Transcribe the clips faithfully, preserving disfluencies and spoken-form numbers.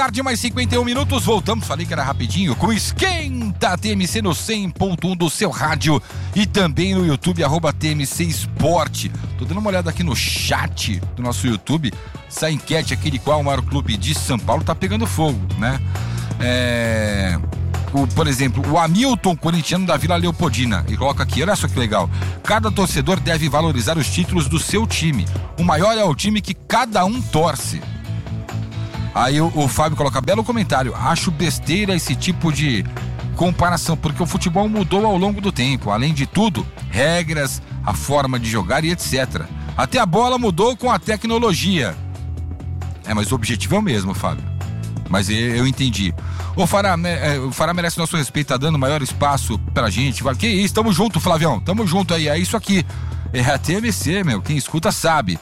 Tarde, mais cinquenta e um minutos, voltamos, falei que era rapidinho, com Esquenta T M C no cem ponto um do seu rádio e também no YouTube, arroba T M C Esporte. Tô dando uma olhada aqui no chat do nosso YouTube, essa enquete aqui de qual o maior clube de São Paulo tá pegando fogo, né? É... O, por exemplo, o Hamilton, corintiano da Vila Leopoldina, e coloca aqui, olha só que legal, cada torcedor deve valorizar os títulos do seu time, o maior é o time que cada um torce. Aí o, o Fábio coloca, belo comentário, acho besteira esse tipo de comparação, porque o futebol mudou ao longo do tempo, além de tudo, regras, a forma de jogar e etcétera. Até a bola mudou com a tecnologia. É, mas o objetivo é o mesmo, Fábio. Mas eu, eu entendi. O Fará, o Fará merece nosso respeito, tá dando maior espaço pra gente. Que isso, tamo junto, Flavião, tamo junto aí, é isso aqui. É a T M C, meu, quem escuta sabe.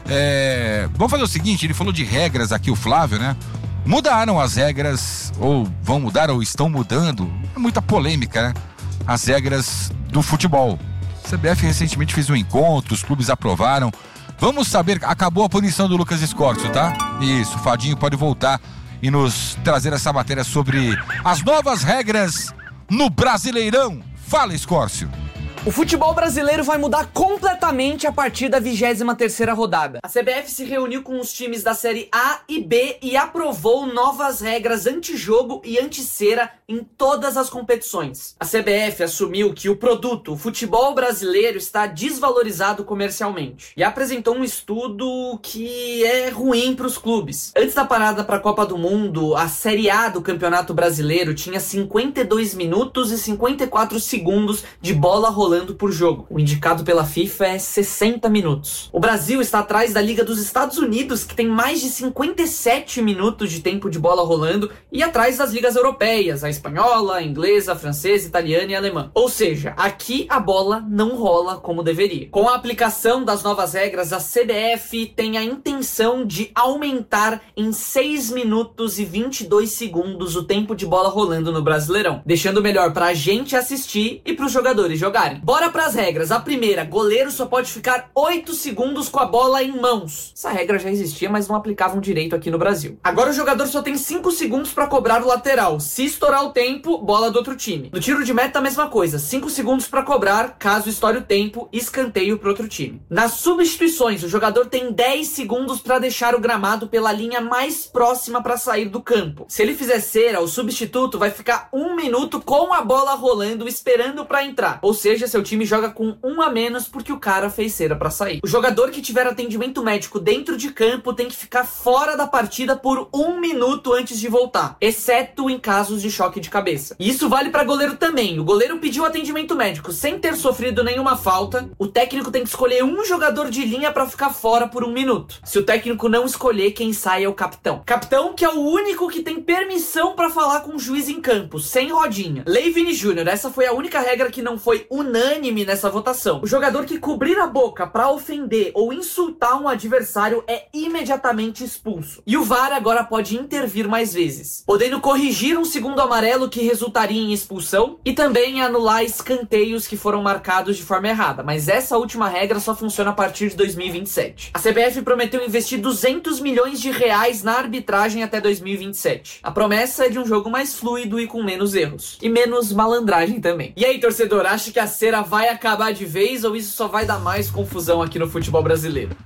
É, vamos fazer o seguinte, ele falou de regras aqui, o Flávio, né? Mudaram as regras, ou vão mudar, ou estão mudando. É muita polêmica, né? As regras do futebol. A C B F recentemente fez um encontro, os clubes aprovaram. Vamos saber, acabou a punição do Lucas Escorcio, tá? Isso, o Fadinho pode voltar e nos trazer essa matéria sobre as novas regras no Brasileirão. Fala, Escorcio. O futebol brasileiro vai mudar completamente a partir da vigésima terceira rodada. A C B F se reuniu com os times da Série A e B e aprovou novas regras anti-jogo e anti-cera em todas as competições. A C B F assumiu que o produto, o futebol brasileiro, está desvalorizado comercialmente e apresentou um estudo que é ruim para os clubes. Antes da parada para a Copa do Mundo, a Série A do Campeonato Brasileiro tinha cinquenta e dois minutos e cinquenta e quatro segundos de bola rolando por jogo. O indicado pela FIFA é sessenta minutos. O Brasil está atrás da Liga dos Estados Unidos, que tem mais de cinquenta e sete minutos de tempo de bola rolando, e atrás das ligas europeias, a espanhola, a inglesa, a francesa, a italiana e a alemã. Ou seja, aqui a bola não rola como deveria. Com a aplicação das novas regras, a C B F tem a intenção de aumentar em seis minutos e vinte e dois segundos o tempo de bola rolando no Brasileirão, deixando melhor pra gente assistir e pros jogadores jogarem. Bora pras regras. A primeira, goleiro só pode ficar oito segundos com a bola em mãos. Essa regra já existia, mas não aplicavam direito aqui no Brasil. Agora o jogador só tem cinco segundos pra cobrar o lateral. Se estourar o tempo, bola do outro time. No tiro de meta, a mesma coisa. cinco segundos pra cobrar, caso estoure o tempo, escanteio pro outro time. Nas substituições, o jogador tem dez segundos pra deixar o gramado pela linha mais próxima pra sair do campo. Se ele fizer cera, o substituto vai ficar um minuto com a bola rolando, esperando pra entrar. Ou seja, seu time joga com um a menos porque o cara fez cera pra sair. O jogador que tiver atendimento médico dentro de campo tem que ficar fora da partida por um minuto antes de voltar, exceto em casos de choque de cabeça. E isso vale pra goleiro também. O goleiro pediu atendimento médico sem ter sofrido nenhuma falta. O técnico tem que escolher um jogador de linha pra ficar fora por um minuto. Se o técnico não escolher, quem sai é o capitão. Capitão que é o único que tem permissão pra falar com o juiz em campo, sem rodinha. Lei Vini Júnior, essa foi a única regra que não foi unânime nessa votação. O jogador que cobrir a boca pra ofender ou insultar um adversário é imediatamente expulso. E o V A R agora pode intervir mais vezes, podendo corrigir um segundo amarelo que resultaria em expulsão e também anular escanteios que foram marcados de forma errada. Mas essa última regra só funciona a partir de dois mil e vinte e sete. A C B F prometeu investir duzentos milhões de reais na arbitragem até dois mil e vinte e sete. A promessa é de um jogo mais fluido e com menos erros. E menos malandragem também. E aí, torcedor, acha que a cera vai acabar de vez ou isso só vai dar mais confusão aqui no futebol brasileiro?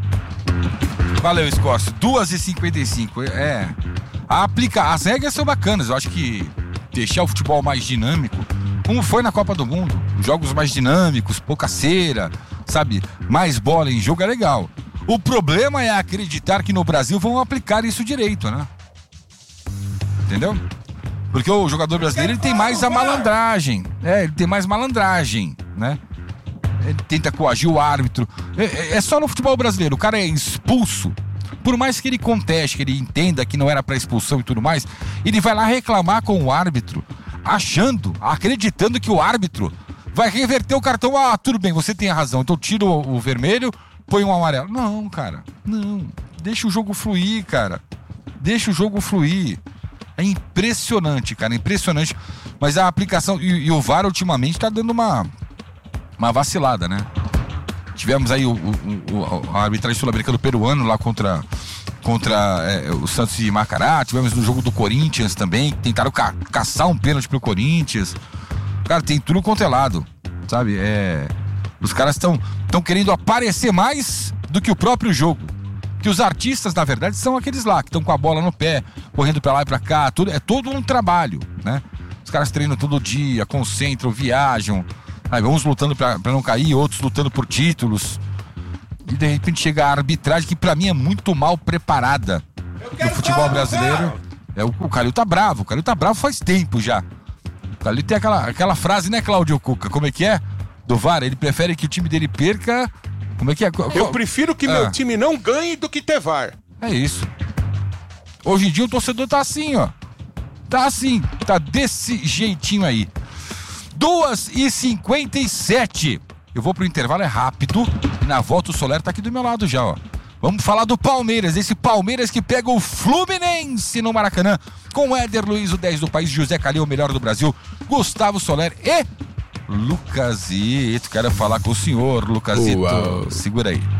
Valeu, Escorcio. duas e cinquenta e cinco. É. A aplica... As regras são bacanas. Eu acho que deixar o futebol mais dinâmico, como foi na Copa do Mundo. Jogos mais dinâmicos, pouca cera, sabe? Mais bola em jogo é legal. O problema é acreditar que no Brasil vão aplicar isso direito, né? Entendeu? Porque o jogador brasileiro ele tem mais a malandragem. É, ele tem mais malandragem, né? Ele tenta coagir o árbitro. É, é só no futebol brasileiro. O cara é expulso. Por mais que ele conteste, que ele entenda que não era pra expulsão e tudo mais, ele vai lá reclamar com o árbitro, achando, acreditando que o árbitro vai reverter o cartão. Ah, tudo bem, você tem a razão. Então tira o, o vermelho, põe um amarelo. Não, cara. Não. Deixa o jogo fluir, cara. Deixa o jogo fluir. É impressionante, cara, impressionante. Mas a aplicação, e, e o V A R ultimamente tá dando uma, uma vacilada, né? Tivemos aí o, o, o, a arbitragem sul-americana peruano lá contra, contra é, o Santos de Macará, tivemos no jogo do Corinthians também, tentaram ca- caçar um pênalti pro Corinthians. Cara, tem tudo quanto é lado, sabe? É, os caras estão estão querendo aparecer mais do que o próprio jogo. Que os artistas, na verdade, são aqueles lá, que estão com a bola no pé, correndo pra lá e pra cá, tudo, é todo um trabalho, né? Os caras treinam todo dia, concentram, viajam, aí, uns lutando pra, pra não cair, outros lutando por títulos. E de repente chega a arbitragem, que pra mim é muito mal preparada no futebol brasileiro. É, o, o Calil tá bravo, o Calil tá bravo faz tempo já. O Calil tem aquela, aquela frase, né, Cláudio Cuca? Como é que é? Do V A R, ele prefere que o time dele perca. Como é que é? Eu prefiro que ah. meu time não ganhe do que ter V A R. É isso. Hoje em dia o torcedor tá assim, ó. Tá assim, tá desse jeitinho aí. duas e cinquenta e sete. Eu vou pro intervalo, é rápido. E na volta o Soler tá aqui do meu lado já, ó. Vamos falar do Palmeiras, esse Palmeiras que pega o Fluminense no Maracanã. Com o Éder Luiz, o dez do país, José Calil, o melhor do Brasil, Gustavo Soler e Lucasito. Quero falar com o senhor, Lucasito. Uau. Segura aí.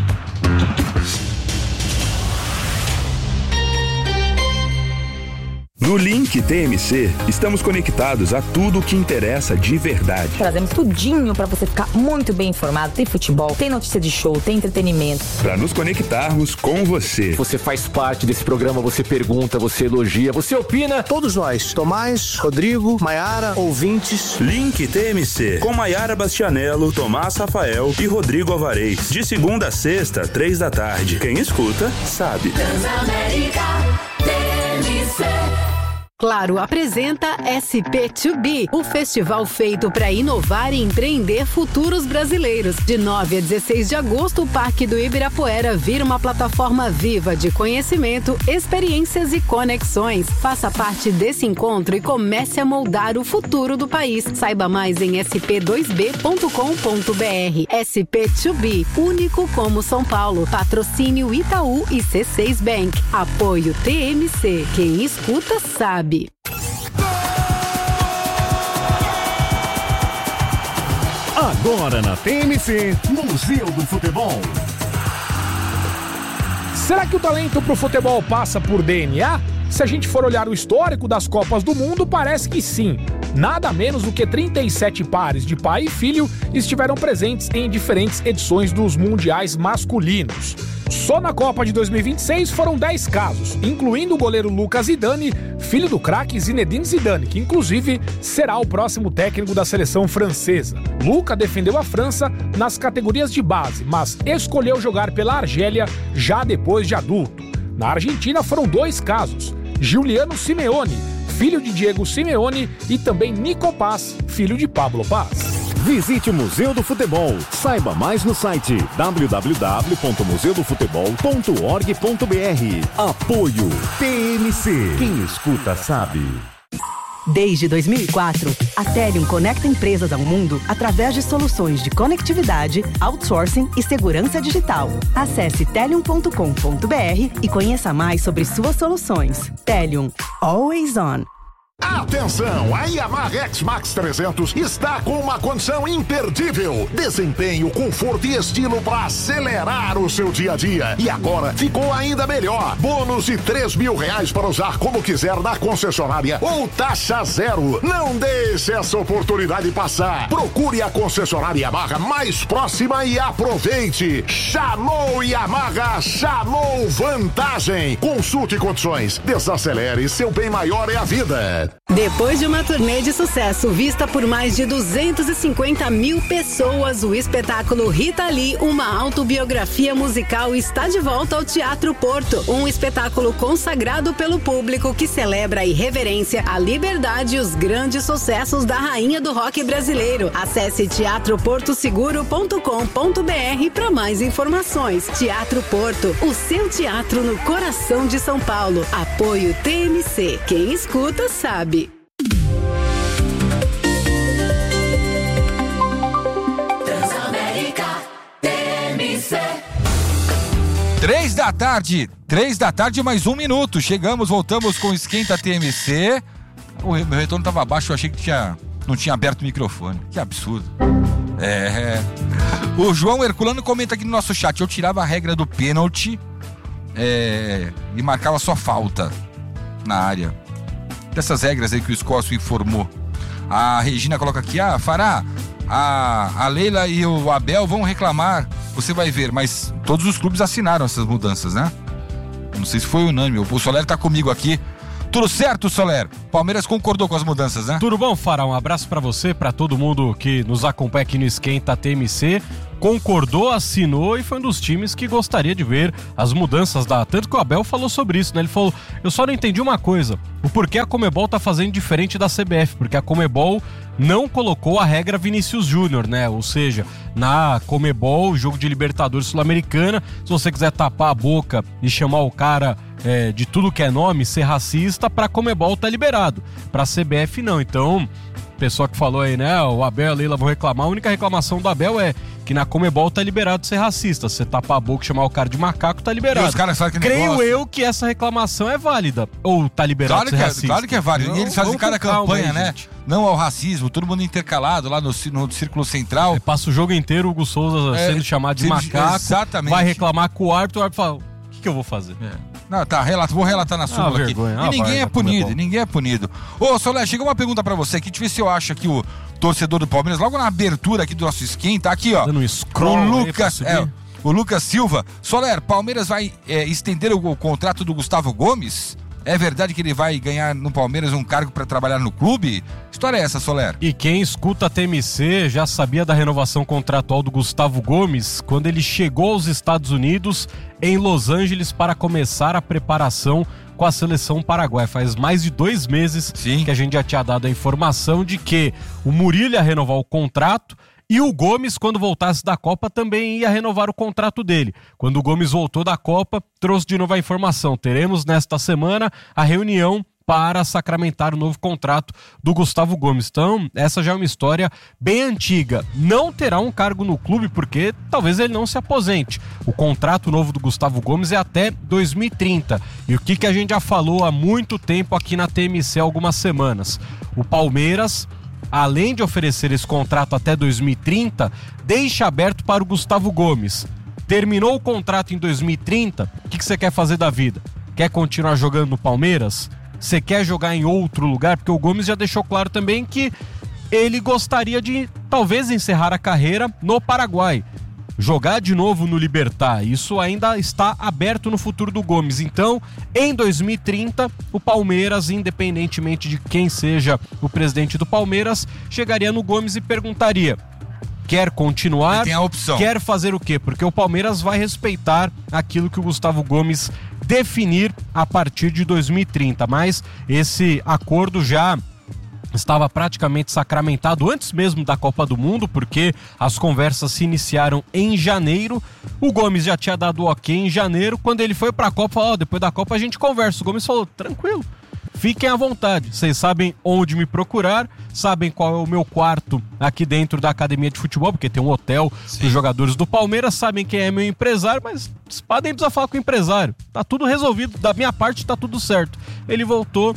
No Link T M C, estamos conectados a tudo o que interessa de verdade. Trazemos tudinho para você ficar muito bem informado. Tem futebol, tem notícia de show, tem entretenimento. Para nos conectarmos com você. Você faz parte desse programa, você pergunta, você elogia, você opina. Todos nós, Tomás, Rodrigo, Maiara, ouvintes. Link T M C, com Maiara Bastianello, Tomás Rafael e Rodrigo Alvarez. De segunda a sexta, três da tarde. Quem escuta, sabe. Transamérica T M C. Claro apresenta S P dois B, o festival feito para inovar e empreender futuros brasileiros. De nove a dezesseis de agosto, o Parque do Ibirapuera vira uma plataforma viva de conhecimento, experiências e conexões. Faça parte desse encontro e comece a moldar o futuro do país. Saiba mais em s p dois b ponto com ponto b r. S P dois B, único como São Paulo. Patrocínio Itaú e C seis Bank. Apoio T M C. Quem escuta sabe. Agora na T M C, Museu do Futebol. Será que o talento pro futebol passa por D N A? Se a gente for olhar o histórico das Copas do Mundo, parece que sim. Nada menos do que trinta e sete pares de pai e filho estiveram presentes em diferentes edições dos mundiais masculinos. Só na Copa de dois mil e vinte e seis foram dez casos, incluindo o goleiro Lucas Zidane, filho do craque Zinedine Zidane, que inclusive será o próximo técnico da seleção francesa. Luca defendeu a França nas categorias de base, mas escolheu jogar pela Argélia já depois de adulto. Na Argentina foram dois casos: Giuliano Simeone, filho de Diego Simeone, e também Nico Paz, filho de Pablo Paz. Visite o Museu do Futebol. Saiba mais no site w w w ponto museu do futebol ponto org ponto b r. Apoio T M C. Quem escuta sabe. Desde dois mil e quatro, a Telium conecta empresas ao mundo através de soluções de conectividade, outsourcing e segurança digital. Acesse telium ponto com ponto b r e conheça mais sobre suas soluções. Telium, always on. Atenção, a Yamaha X-Max trezentos está com uma condição imperdível. Desempenho, conforto e estilo para acelerar o seu dia a dia. E agora ficou ainda melhor. Bônus de três mil reais para usar como quiser na concessionária ou taxa zero. Não deixe essa oportunidade passar. Procure a concessionária Yamaha mais próxima e aproveite. Chamou Yamaha, chamou vantagem. Consulte condições. Desacelere, seu bem maior é a vida. Depois de uma turnê de sucesso vista por mais de duzentas e cinquenta mil pessoas, o espetáculo Rita Lee, uma autobiografia musical, está de volta ao Teatro Porto. Um espetáculo consagrado pelo público que celebra a irreverência, a liberdade e os grandes sucessos da rainha do rock brasileiro. Acesse teatro porto seguro ponto com ponto b r para mais informações. Teatro Porto, o seu teatro no coração de São Paulo. Apoio T M C. Quem escuta sabe. Transamérica T M C. Três da tarde, três da tarde, mais um minuto. Chegamos, voltamos com o Esquenta T M C. O meu retorno estava baixo, eu achei que tinha, não tinha aberto o microfone. Que absurdo. É. O João Herculano comenta aqui no nosso chat: eu tirava a regra do pênalti é, e marcava só falta na área. Dessas regras aí que o Escócio informou. A Regina coloca aqui, ah, Fará, a, a Leila e o Abel vão reclamar, você vai ver, mas todos os clubes assinaram essas mudanças, né? Não sei se foi unânime, o Soler tá comigo aqui. Tudo certo, Soler? Palmeiras concordou com as mudanças, né? Tudo bom, Fará? Um abraço pra você, pra todo mundo que nos acompanha aqui no Esquenta T M C. Concordou, assinou e foi um dos times que gostaria de ver as mudanças da... Tanto que o Abel falou sobre isso, né? Ele falou, eu só não entendi uma coisa, o porquê a Conmebol tá fazendo diferente da C B F, porque a Conmebol não colocou a regra Vinícius Júnior, né? Ou seja, na Conmebol, jogo de Libertadores Sul-Americana, se você quiser tapar a boca e chamar o cara é, de tudo que é nome, ser racista, pra Conmebol tá liberado, pra C B F não. Então, pessoa que falou aí, né, o Abel e a Leila vão reclamar, a única reclamação do Abel é que na Conmebol tá liberado ser racista. Se você tapar a boca e chamar o cara de macaco, tá liberado. E os caras sabem que Creio negócio... eu que essa reclamação é válida. Ou tá liberado claro ser que é, racista. Claro que é válido. E eles fazem cada campanha, aí, né? Gente. Não ao racismo, todo mundo intercalado lá no, no Círculo Central. É, passa o jogo inteiro o Hugo Souza é, sendo chamado de macaco. Exatamente. Vai reclamar com o árbitro, o árbitro fala, o que, que eu vou fazer? É. Não, tá, relato, vou relatar na súmula ah, aqui. Vergonha, e ninguém é punido, ninguém é punido. Ô, Soler, chegou uma pergunta pra você aqui, deixa eu ver se eu acho aqui o torcedor do Palmeiras, logo na abertura aqui do nosso esquenta, aqui ó, dando um scroll o Lucas, é, o Lucas Silva. Soler, Palmeiras vai é, estender o, o contrato do Gustavo Gomes? É verdade que ele vai ganhar no Palmeiras um cargo para trabalhar no clube? Que história é essa, Soler? E quem escuta a T M C já sabia da renovação contratual do Gustavo Gomes quando ele chegou aos Estados Unidos, em Los Angeles, para começar a preparação com a seleção paraguaia. Faz mais de dois meses Sim. que a gente já tinha dado a informação de que o Murilo ia renovar o contrato e o Gomes, quando voltasse da Copa, também ia renovar o contrato dele. Quando o Gomes voltou da Copa, trouxe de novo a informação. Teremos nesta semana a reunião para sacramentar o novo contrato do Gustavo Gomes. Então, essa já é uma história bem antiga. Não terá um cargo no clube porque talvez ele não se aposente. O contrato novo do Gustavo Gomes é até dois mil e trinta. E o que, que a gente já falou há muito tempo aqui na T M C há algumas semanas? O Palmeiras, além de oferecer esse contrato até dois mil e trinta, deixa aberto para o Gustavo Gomes. Terminou o contrato em dois mil e trinta, o que, que você quer fazer da vida? Quer continuar jogando no Palmeiras? Você quer jogar em outro lugar? Porque o Gomes já deixou claro também que ele gostaria de talvez encerrar a carreira no Paraguai. Jogar de novo no Libertad, isso ainda está aberto no futuro do Gomes. Então, em dois mil e trinta, o Palmeiras, independentemente de quem seja o presidente do Palmeiras, chegaria no Gomes e perguntaria: quer continuar? Tem a opção. Quer fazer o quê? Porque o Palmeiras vai respeitar aquilo que o Gustavo Gomes definir a partir de dois mil e trinta. Mas esse acordo já estava praticamente sacramentado antes mesmo da Copa do Mundo, porque as conversas se iniciaram em janeiro. O Gomes já tinha dado o ok em janeiro. Quando ele foi para a Copa, falou, oh, depois da Copa a gente conversa. O Gomes falou, tranquilo, fiquem à vontade, vocês sabem onde me procurar, sabem qual é o meu quarto aqui dentro da academia de futebol, porque tem um hotel Sim. dos jogadores do Palmeiras, sabem quem é meu empresário, mas podem precisar falar com o empresário, tá tudo resolvido, da minha parte tá tudo certo. Ele voltou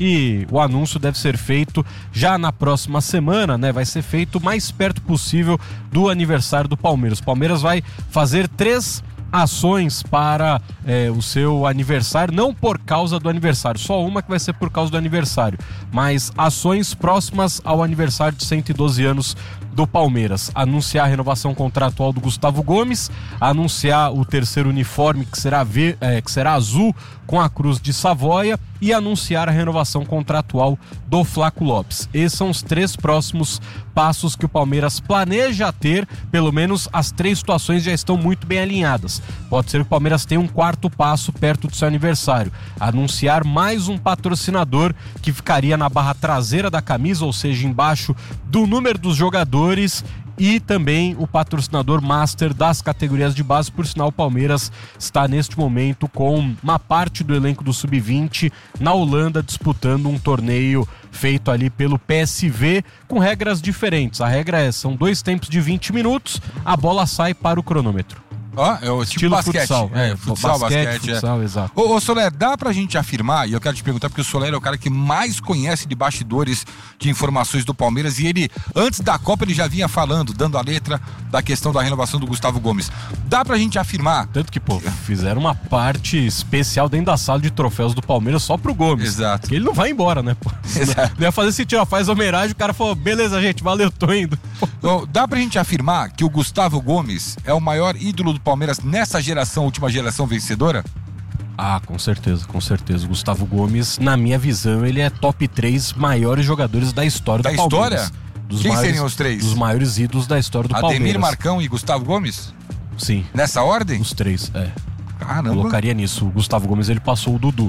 e o anúncio deve ser feito já na próxima semana, né? Vai ser feito o mais perto possível do aniversário do Palmeiras. O Palmeiras vai fazer três ações para é, o seu aniversário, não por causa do aniversário, só uma que vai ser por causa do aniversário, mas ações próximas ao aniversário de cento e doze anos do Palmeiras. Anunciar a renovação contratual do Gustavo Gomes, anunciar o terceiro uniforme que será, ver, é, que será azul com a cruz de Savoia e anunciar a renovação contratual do Flaco Lopes. Esses são os três próximos passos que o Palmeiras planeja ter, pelo menos as três situações já estão muito bem alinhadas. Pode ser que o Palmeiras tenha um quarto passo perto do seu aniversário, anunciar mais um patrocinador que ficaria na barra traseira da camisa, ou seja, embaixo do número dos jogadores, e também o patrocinador master das categorias de base. Por sinal, o Palmeiras está neste momento com uma parte do elenco do sub vinte na Holanda disputando um torneio feito ali pelo P S V com regras diferentes. A regra é, são dois tempos de vinte minutos, a bola sai para o cronômetro. Ó, é o Estilo tipo basquete. futsal. É, É, futsal, basquete, basquete. futsal, é. exato. Ô, ô, Soler, dá pra gente afirmar, e eu quero te perguntar, porque o Soler é o cara que mais conhece de bastidores de informações do Palmeiras, e ele, antes da Copa, ele já vinha falando, dando a letra da questão da renovação do Gustavo Gomes. Dá pra gente afirmar... Tanto que, pô, fizeram uma parte especial dentro da sala de troféus do Palmeiras só pro Gomes. Exato. Porque ele não vai embora, né, pô? Exato. Não ia fazer sentido, ó, faz homenagem, o cara falou, beleza, gente, valeu, tô indo. Então, dá pra gente afirmar que o Gustavo Gomes é o maior ídolo do Palmeiras nessa geração, última geração vencedora? Ah, com certeza, com certeza. O Gustavo Gomes, na minha visão, ele é top três maiores jogadores da história Da do Palmeiras. história? Dos Quem maiores, seriam os três? Dos maiores ídolos da história do Ademir, Palmeiras. Marcão e Gustavo Gomes? Sim. Nessa ordem? Os três, é. Caramba. Colocaria nisso. O Gustavo Gomes, ele passou o Dudu.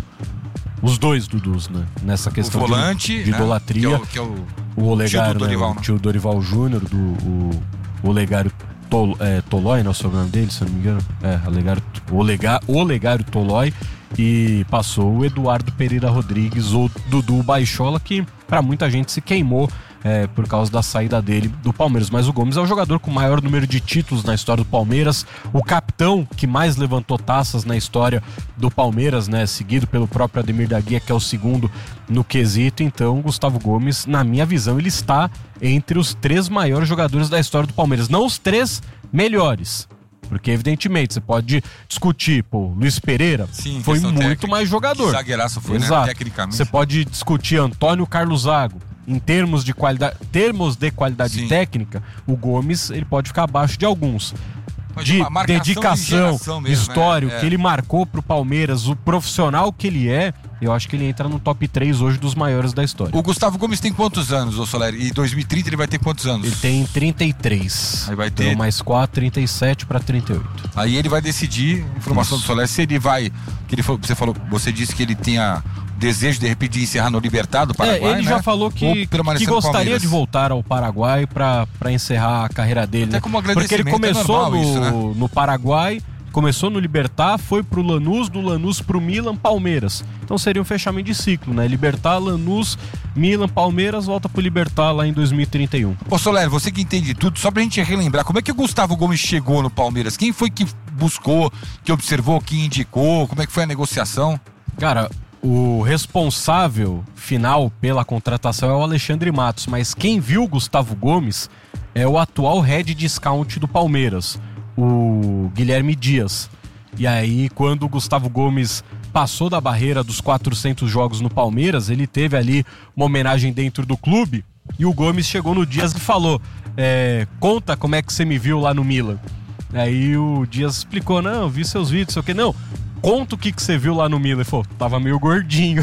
Os dois Dudus, né? Nessa questão o volante, de, de né? idolatria. Que é o, que é o, o Olegário, tio do Dorival, né? né? O tio Dorival Júnior, do o, o Olegário Tol, é, Tolói, não é o sobrenome dele, se eu não me engano. É, Olegário, o Olegário, Olegário Tolói. E passou o Eduardo Pereira Rodrigues, ou Dudu Baixola, que pra muita gente se queimou é, por causa da saída dele do Palmeiras. Mas o Gomes é o jogador com o maior número de títulos na história do Palmeiras, o capitão que mais levantou taças na história do Palmeiras, né? Seguido pelo próprio Ademir da Guia, que é o segundo no quesito. Então, Gustavo Gomes, na minha visão, ele está entre os três maiores jogadores da história do Palmeiras. Não os três melhores. Porque, evidentemente, você pode discutir, pô, Luiz Pereira Sim, foi muito técnica. mais jogador. Que zagueiraço foi, Exato. né? Tecnicamente. Você pode discutir Antônio Carlos Zago. Em termos de qualidade, termos de qualidade Sim. técnica, o Gomes ele pode ficar abaixo de alguns. Mas De uma marcação de dedicação, geração mesmo, história, é, o que é. ele marcou pro Palmeiras, o profissional que ele é, eu acho que ele entra no top três hoje dos maiores da história. O Gustavo Gomes tem quantos anos, ô Soler? E em dois mil e trinta ele vai ter quantos anos? Ele tem trinta e três. Aí vai ter- Então, mais quatro, trinta e sete para trinta e oito. Aí ele vai decidir, informação Isso. do Soler, se ele vai. Que ele falou, você falou, você disse que ele tinha desejo de repente de encerrar no Libertad do Paraguai. É, ele né? já falou Ou que, permanecer que no gostaria Palmeiras. de voltar ao Paraguai para encerrar a carreira dele. Até né? como Porque ele agradecimento, é começou normal no, isso, né? no Paraguai, começou no Libertad, foi pro Lanús, do Lanús pro Milan, Palmeiras. Então seria um fechamento de ciclo, né? Libertad, Lanús, Milan, Palmeiras, volta pro Libertad lá em dois mil e trinta e um. Ô Soler, você que entende tudo, só pra gente relembrar, como é que o Gustavo Gomes chegou no Palmeiras? Quem foi que buscou, que observou, que indicou? Como é que foi a negociação? Cara, o responsável final pela contratação é o Alexandre Matos, mas quem viu o Gustavo Gomes é o atual head de scout do Palmeiras, o Guilherme Dias. E aí, quando o Gustavo Gomes passou da barreira dos quatrocentos jogos no Palmeiras, ele teve ali uma homenagem dentro do clube, e o Gomes chegou no Dias e falou, é, conta como é que você me viu lá no Milan. Aí o Dias explicou, não, vi seus vídeos, sei o que, não, conta o que, que você viu lá no Milan. Ele falou, tava meio gordinho.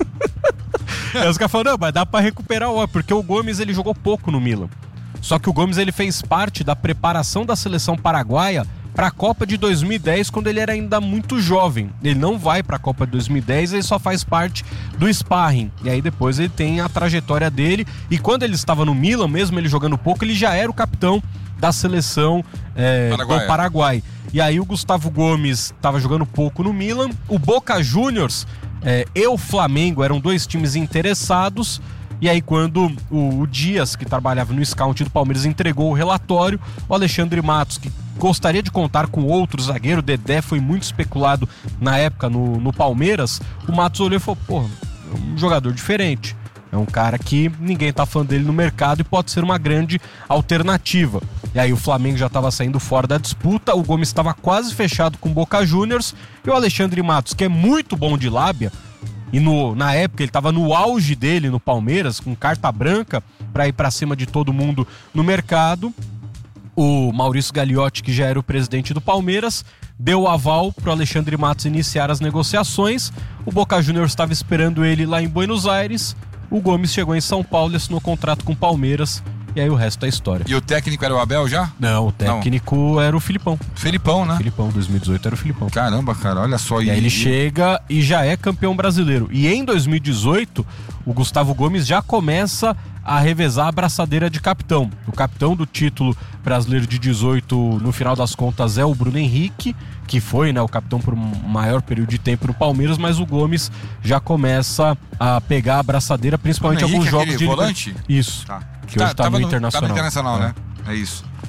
Aí os caras falaram, não, mas dá pra recuperar o porque o Gomes ele jogou pouco no Milan. Só que o Gomes ele fez parte da preparação da seleção paraguaia para a Copa de dois mil e dez, quando ele era ainda muito jovem. Ele não vai para a Copa de dois mil e dez, ele só faz parte do sparring. E aí depois ele tem a trajetória dele. E quando ele estava no Milan, mesmo ele jogando pouco, ele já era o capitão da seleção é, Paraguai. do Paraguai. E aí o Gustavo Gomes estava jogando pouco no Milan. O Boca Juniors é, e o Flamengo eram dois times interessados. E aí quando o, o Dias, que trabalhava no scout do Palmeiras, entregou o relatório, o Alexandre Matos, que gostaria de contar com outro zagueiro, o Dedé foi muito especulado na época no, no Palmeiras, o Matos olhou e falou, pô, é um jogador diferente. É um cara que ninguém tá falando dele no mercado e pode ser uma grande alternativa. E aí o Flamengo já estava saindo fora da disputa, o Gomes estava quase fechado com o Boca Juniors, e o Alexandre Matos, que é muito bom de lábia, e no, na época ele estava no auge dele no Palmeiras, com carta branca para ir para cima de todo mundo no mercado. O Maurício Gagliotti, que já era o presidente do Palmeiras, deu o aval para o Alexandre Matos iniciar as negociações. O Boca Juniors estava esperando ele lá em Buenos Aires. O Gomes chegou em São Paulo e assinou contrato com o Palmeiras. E aí o resto é história. E o técnico era o Abel já? Não, o técnico Não. era o Filipão. Felipão, né? Filipão, dois mil e dezoito era o Filipão. Caramba, cara, olha só. E, e aí ele chega e já é campeão brasileiro. E em dois mil e dezoito, o Gustavo Gomes já começa a revezar a braçadeira de capitão. O capitão do título brasileiro de dezoito, no final das contas, é o Bruno Henrique, que foi, né, o capitão por um maior período de tempo no Palmeiras, mas o Gomes já começa a pegar a braçadeira, principalmente Bruno alguns Henrique, jogos de volante? Isso. Tá. Que hoje tá, tava no Internacional. Tá no Internacional, é. né? É isso.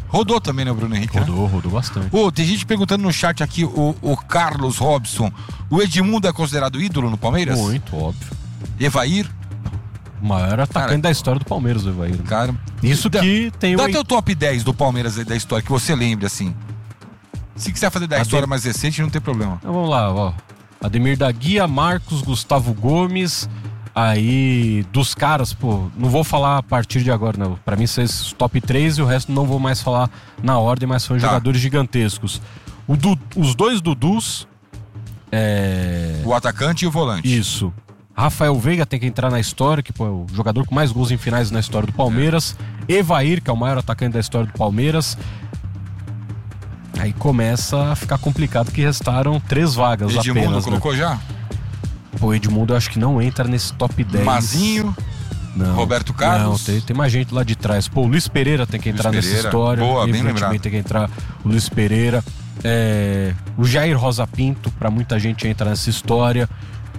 Rodou também, né, o Bruno Henrique? Rodou, né? rodou bastante. Ô, tem gente perguntando no chat aqui, o, o Carlos Robson, o Edmundo é considerado ídolo no Palmeiras? Muito, óbvio. Evair? O maior atacante cara, da história do Palmeiras, o Evair. Cara, isso dá, que tem dá o... Dá teu top dez do Palmeiras da história, que você lembre, assim. Se quiser fazer da Adem... história mais recente, não tem problema. Então, vamos lá, ó. Ademir da Guia, Marcos, Gustavo Gomes. Aí, dos caras, pô, não vou falar a partir de agora, não. Pra mim, esses top três e o resto não vou mais falar na ordem, mas são tá. jogadores gigantescos. O du... Os dois Dudus. É... O atacante e o volante. Isso. Rafael Veiga tem que entrar na história, que pô, é o jogador com mais gols em finais na história do Palmeiras. É. Evair, que é o maior atacante da história do Palmeiras. Aí começa a ficar complicado, que restaram três vagas Edmundo apenas. colocou né? já? Pô, Edmundo eu acho que não entra nesse top dez. Mazinho, não, Roberto Carlos. Não, tem, tem mais gente lá de trás. Pô, o Luiz Pereira tem que entrar nessa história. Boa, bem lembrado. Tem que entrar o Luiz Pereira. É, o Jair Rosa Pinto, pra muita gente entra nessa história.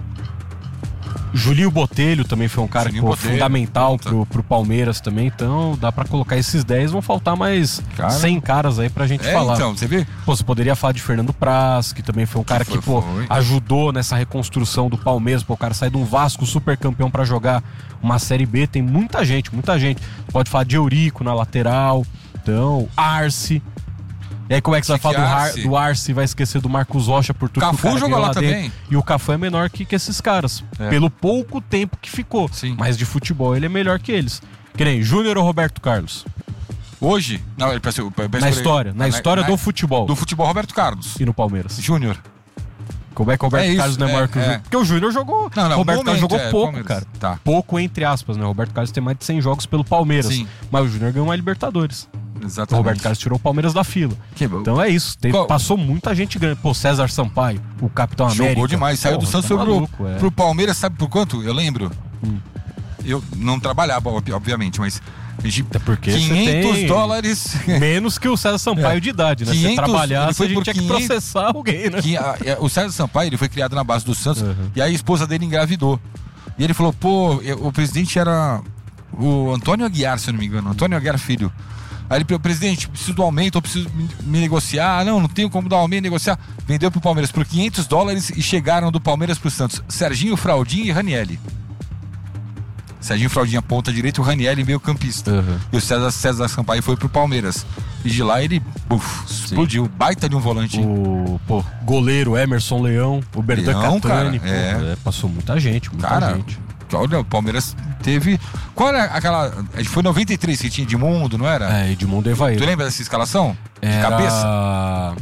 Julinho Botelho também foi um cara que, pô, fundamental pro, pro Palmeiras também. Então dá pra colocar esses dez. Vão faltar mais cara, cem caras aí pra gente é, falar. Então, você vê? Pô, você poderia falar de Fernando Praz, que também foi um cara que, que foi, pô, foi. ajudou nessa reconstrução do Palmeiras. Pô, o cara sai de um Vasco super campeão pra jogar uma Série B. Tem muita gente, muita gente. Pode falar de Eurico na lateral. Então, Arce. E aí como é que você vai falar do, Ar, do Arce e vai esquecer do Marcos Rocha por tudo Cafu que o cara jogou lá, lá também. Dentro. E o Cafu é menor que, que esses caras. É. Pelo pouco tempo que ficou. Sim. Mas de futebol ele é melhor que eles. Que nem Júnior ou Roberto Carlos? Hoje? Não, ele parece, parece na história. Na, na história na, do futebol. Do futebol, Roberto Carlos. E no Palmeiras? Júnior. Como é que o Roberto é Carlos não é maior é, que o Júnior? É. Porque o Júnior jogou. Não, não, Roberto momento, Carlos jogou é, pouco, Palmeiras. cara. Tá. Pouco entre aspas, né? O Roberto Carlos tem mais de cem jogos pelo Palmeiras. Sim. Mas o Júnior ganhou uma Libertadores. Exatamente. O Roberto Carlos tirou o Palmeiras da fila. Que então é isso. Teve, passou muita gente grande. Pô, César Sampaio, o Capitão América. Jogou demais. Saiu Porra, do Santos tá maluco, pro, é. pro Palmeiras, sabe por quanto? Eu lembro. Hum. Eu não trabalhava, obviamente, mas... Até porque quinhentos dólares. Menos que o César Sampaio é. de idade, né? Se trabalhasse, a gente tinha quinhentos... que processar alguém, né? Que a, a, o César Sampaio ele foi criado na base do Santos uhum. e aí a esposa dele engravidou. E ele falou: pô, eu, o presidente era o Antônio Aguiar, se eu não me engano. Antônio Aguiar Filho. Aí ele falou: presidente, preciso do aumento, eu preciso me, me negociar. Ah, não, não tenho como dar um aumento, negociar. Vendeu pro Palmeiras por quinhentos dólares e chegaram do Palmeiras pro Santos Serginho, Fraldinho e Ranielli. Serginho Fraldinha ponta direita, o Ranielli meio campista. Uhum. E o César, César Sampaio foi pro Palmeiras. E de lá ele uf, explodiu. Baita de um volante. O pô, goleiro Emerson Leão, o Berdan Catani. Cara, é. Pô, é, passou muita gente, muita cara, gente. Olha, o Palmeiras teve... Qual era aquela... Foi noventa e três que tinha Edmundo, não era? É, Edmundo e Evair. Tu lembra dessa escalação? Era... De cabeça?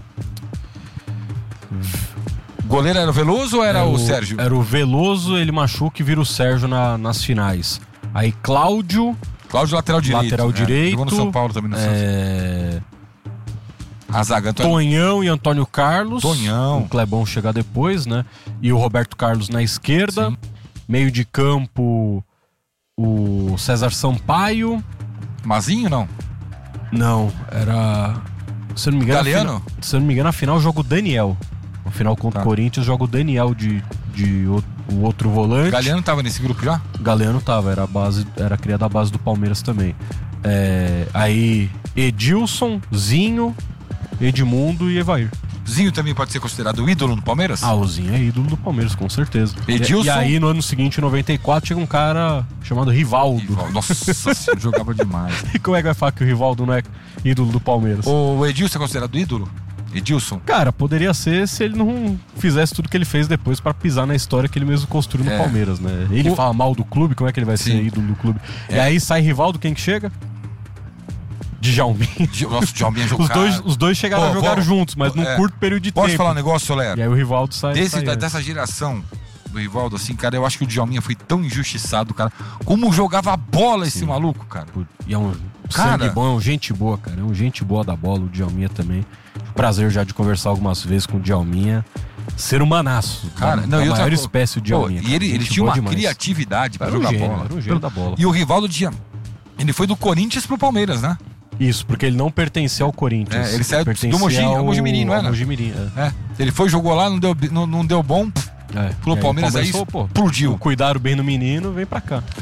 Goleiro era o Veloso ou era, era o, o Sérgio? Era o Veloso, ele machuca e vira o Sérgio na, nas finais. Aí Cláudio... Cláudio lateral direito. Lateral é, direito. Jogou no São Paulo também, no é... A zaga, Antônio... Tonhão e Antônio Carlos. Tonhão. O Clebão chegar depois, né? E o Roberto Carlos na esquerda. Sim. Meio de campo, o César Sampaio. Mazinho, não? Não, era... Se eu não me engano... Galeano? Final, se eu não me engano, na final joga o Daniel. No final contra o tá. Corinthians joga o Daniel de, de o outro volante. Galeano tava nesse grupo já? Galeano tava, era, a base, era criada a base do Palmeiras também. É, aí Edilson, Zinho, Edmundo e Evair. Zinho também pode ser considerado ídolo no Palmeiras? Ah, o Zinho é ídolo do Palmeiras, com certeza. Edilson? E, e aí no ano seguinte, em noventa e quatro, chega um cara chamado Rivaldo. Rivaldo. Nossa senhora, jogava demais. E como é que vai falar que o Rivaldo não é ídolo do Palmeiras? O Edilson é considerado ídolo? Edilson? Cara, poderia ser se ele não fizesse tudo que ele fez depois pra pisar na história que ele mesmo construiu no é. Palmeiras, né? Ele o... fala mal do clube, como é que ele vai Sim. ser ídolo do clube? É. E aí sai Rivaldo, quem que chega? Djalminha. Nossa, Djalminha jogou. Os dois, os dois chegaram Pô, a jogar vou, juntos, mas num é, curto período de posso tempo. Posso falar um negócio, Soler? E aí o Rivaldo sai. Desse, sai da, dessa geração do Rivaldo, assim, cara, eu acho que o Djalminha foi tão injustiçado, cara. Como jogava bola esse Sim. maluco, cara. E é um cara, sangue bom, é um gente boa, cara. É um gente boa da bola, o Djalminha também. Prazer já de conversar algumas vezes com o Djalminha. Ser humanaço. Cara, não, a eu maior outra... espécie de Djalminha. Pô, e ele, ele tinha uma demais. criatividade para jogar gênio, bola. Era um gênio da bola. E o Rivaldo tinha... Ele foi do Corinthians pro Palmeiras, né? Isso, porque ele não pertencia ao Corinthians. É, ele saiu do Mogi, ao... Mogi Mirim, não era? Mogi Mirim, é. é. Ele foi, jogou lá, não deu, não, não deu bom. É. Pelo Palmeiras aí, explodiu. Cuidaram bem no menino, vem pra cá.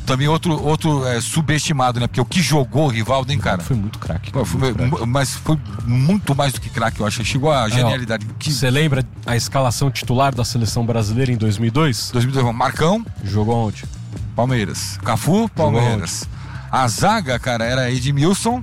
também outro, outro é, subestimado, né? Porque o que jogou o Rivaldo, hein, cara? Foi muito craque. Pô, foi, muito mas foi muito mais do que craque, eu acho. Chegou a genialidade. Você que... lembra a escalação titular da seleção brasileira em dois mil e dois? dois mil e dois, Marcão. Jogou onde? Palmeiras. Cafu, Palmeiras. A zaga, cara, era Edmilson.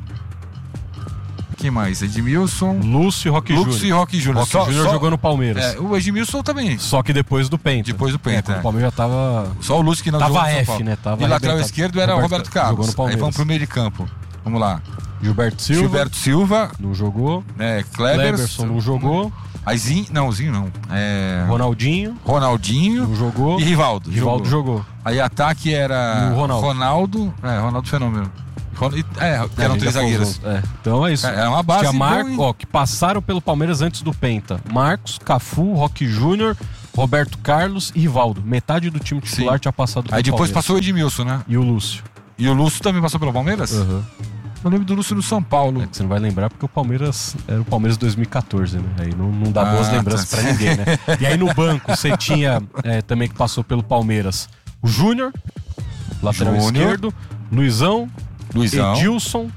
Quem mais? Edmilson. Lúcio e Roque Júnior. Lúcio e Roque Júnior. Roque Júnior só... jogou no Palmeiras. É, o Edmilson também. Só que depois do Penta. Depois do Penta. É, é. O Palmeiras já tava. Só o Lúcio que não tava jogou no F, São Paulo. né? Tava e lateral esquerdo era o Roberto, Roberto Carlos. Aí vamos pro meio de campo. Vamos lá. Gilberto Silva. Gilberto Silva. Não jogou. É, Kleberson. Kleberson não jogou. Aí Zinho, não, Zinho não. É... Ronaldinho. Ronaldinho. Não jogou. E Rivaldo. Rivaldo jogou. jogou. Aí ataque era o Ronaldo. Ronaldo. É, Ronaldo Fenômeno. É, eram é, três zagueiros. É. Então é isso. É uma base. Tinha Mar... Bom, ó, que passaram pelo Palmeiras antes do Penta. Marcos, Cafu, Roque Júnior, Roberto Carlos e Rivaldo. Metade do time titular Sim. tinha passado pelo Aí depois Palmeiras. passou o Edmilson, né? E o Lúcio. E o Lúcio também passou pelo Palmeiras? Aham. Uhum. Eu lembro do Lúcio no São Paulo. É que você não vai lembrar porque o Palmeiras era o Palmeiras dois mil e catorze, né? Aí não, não dá ah, boas lembranças tá. pra ninguém, né? E aí no banco você tinha é, também que passou pelo Palmeiras o Júnior, lateral Júnior. esquerdo, Luizão, Luizão. Edilson.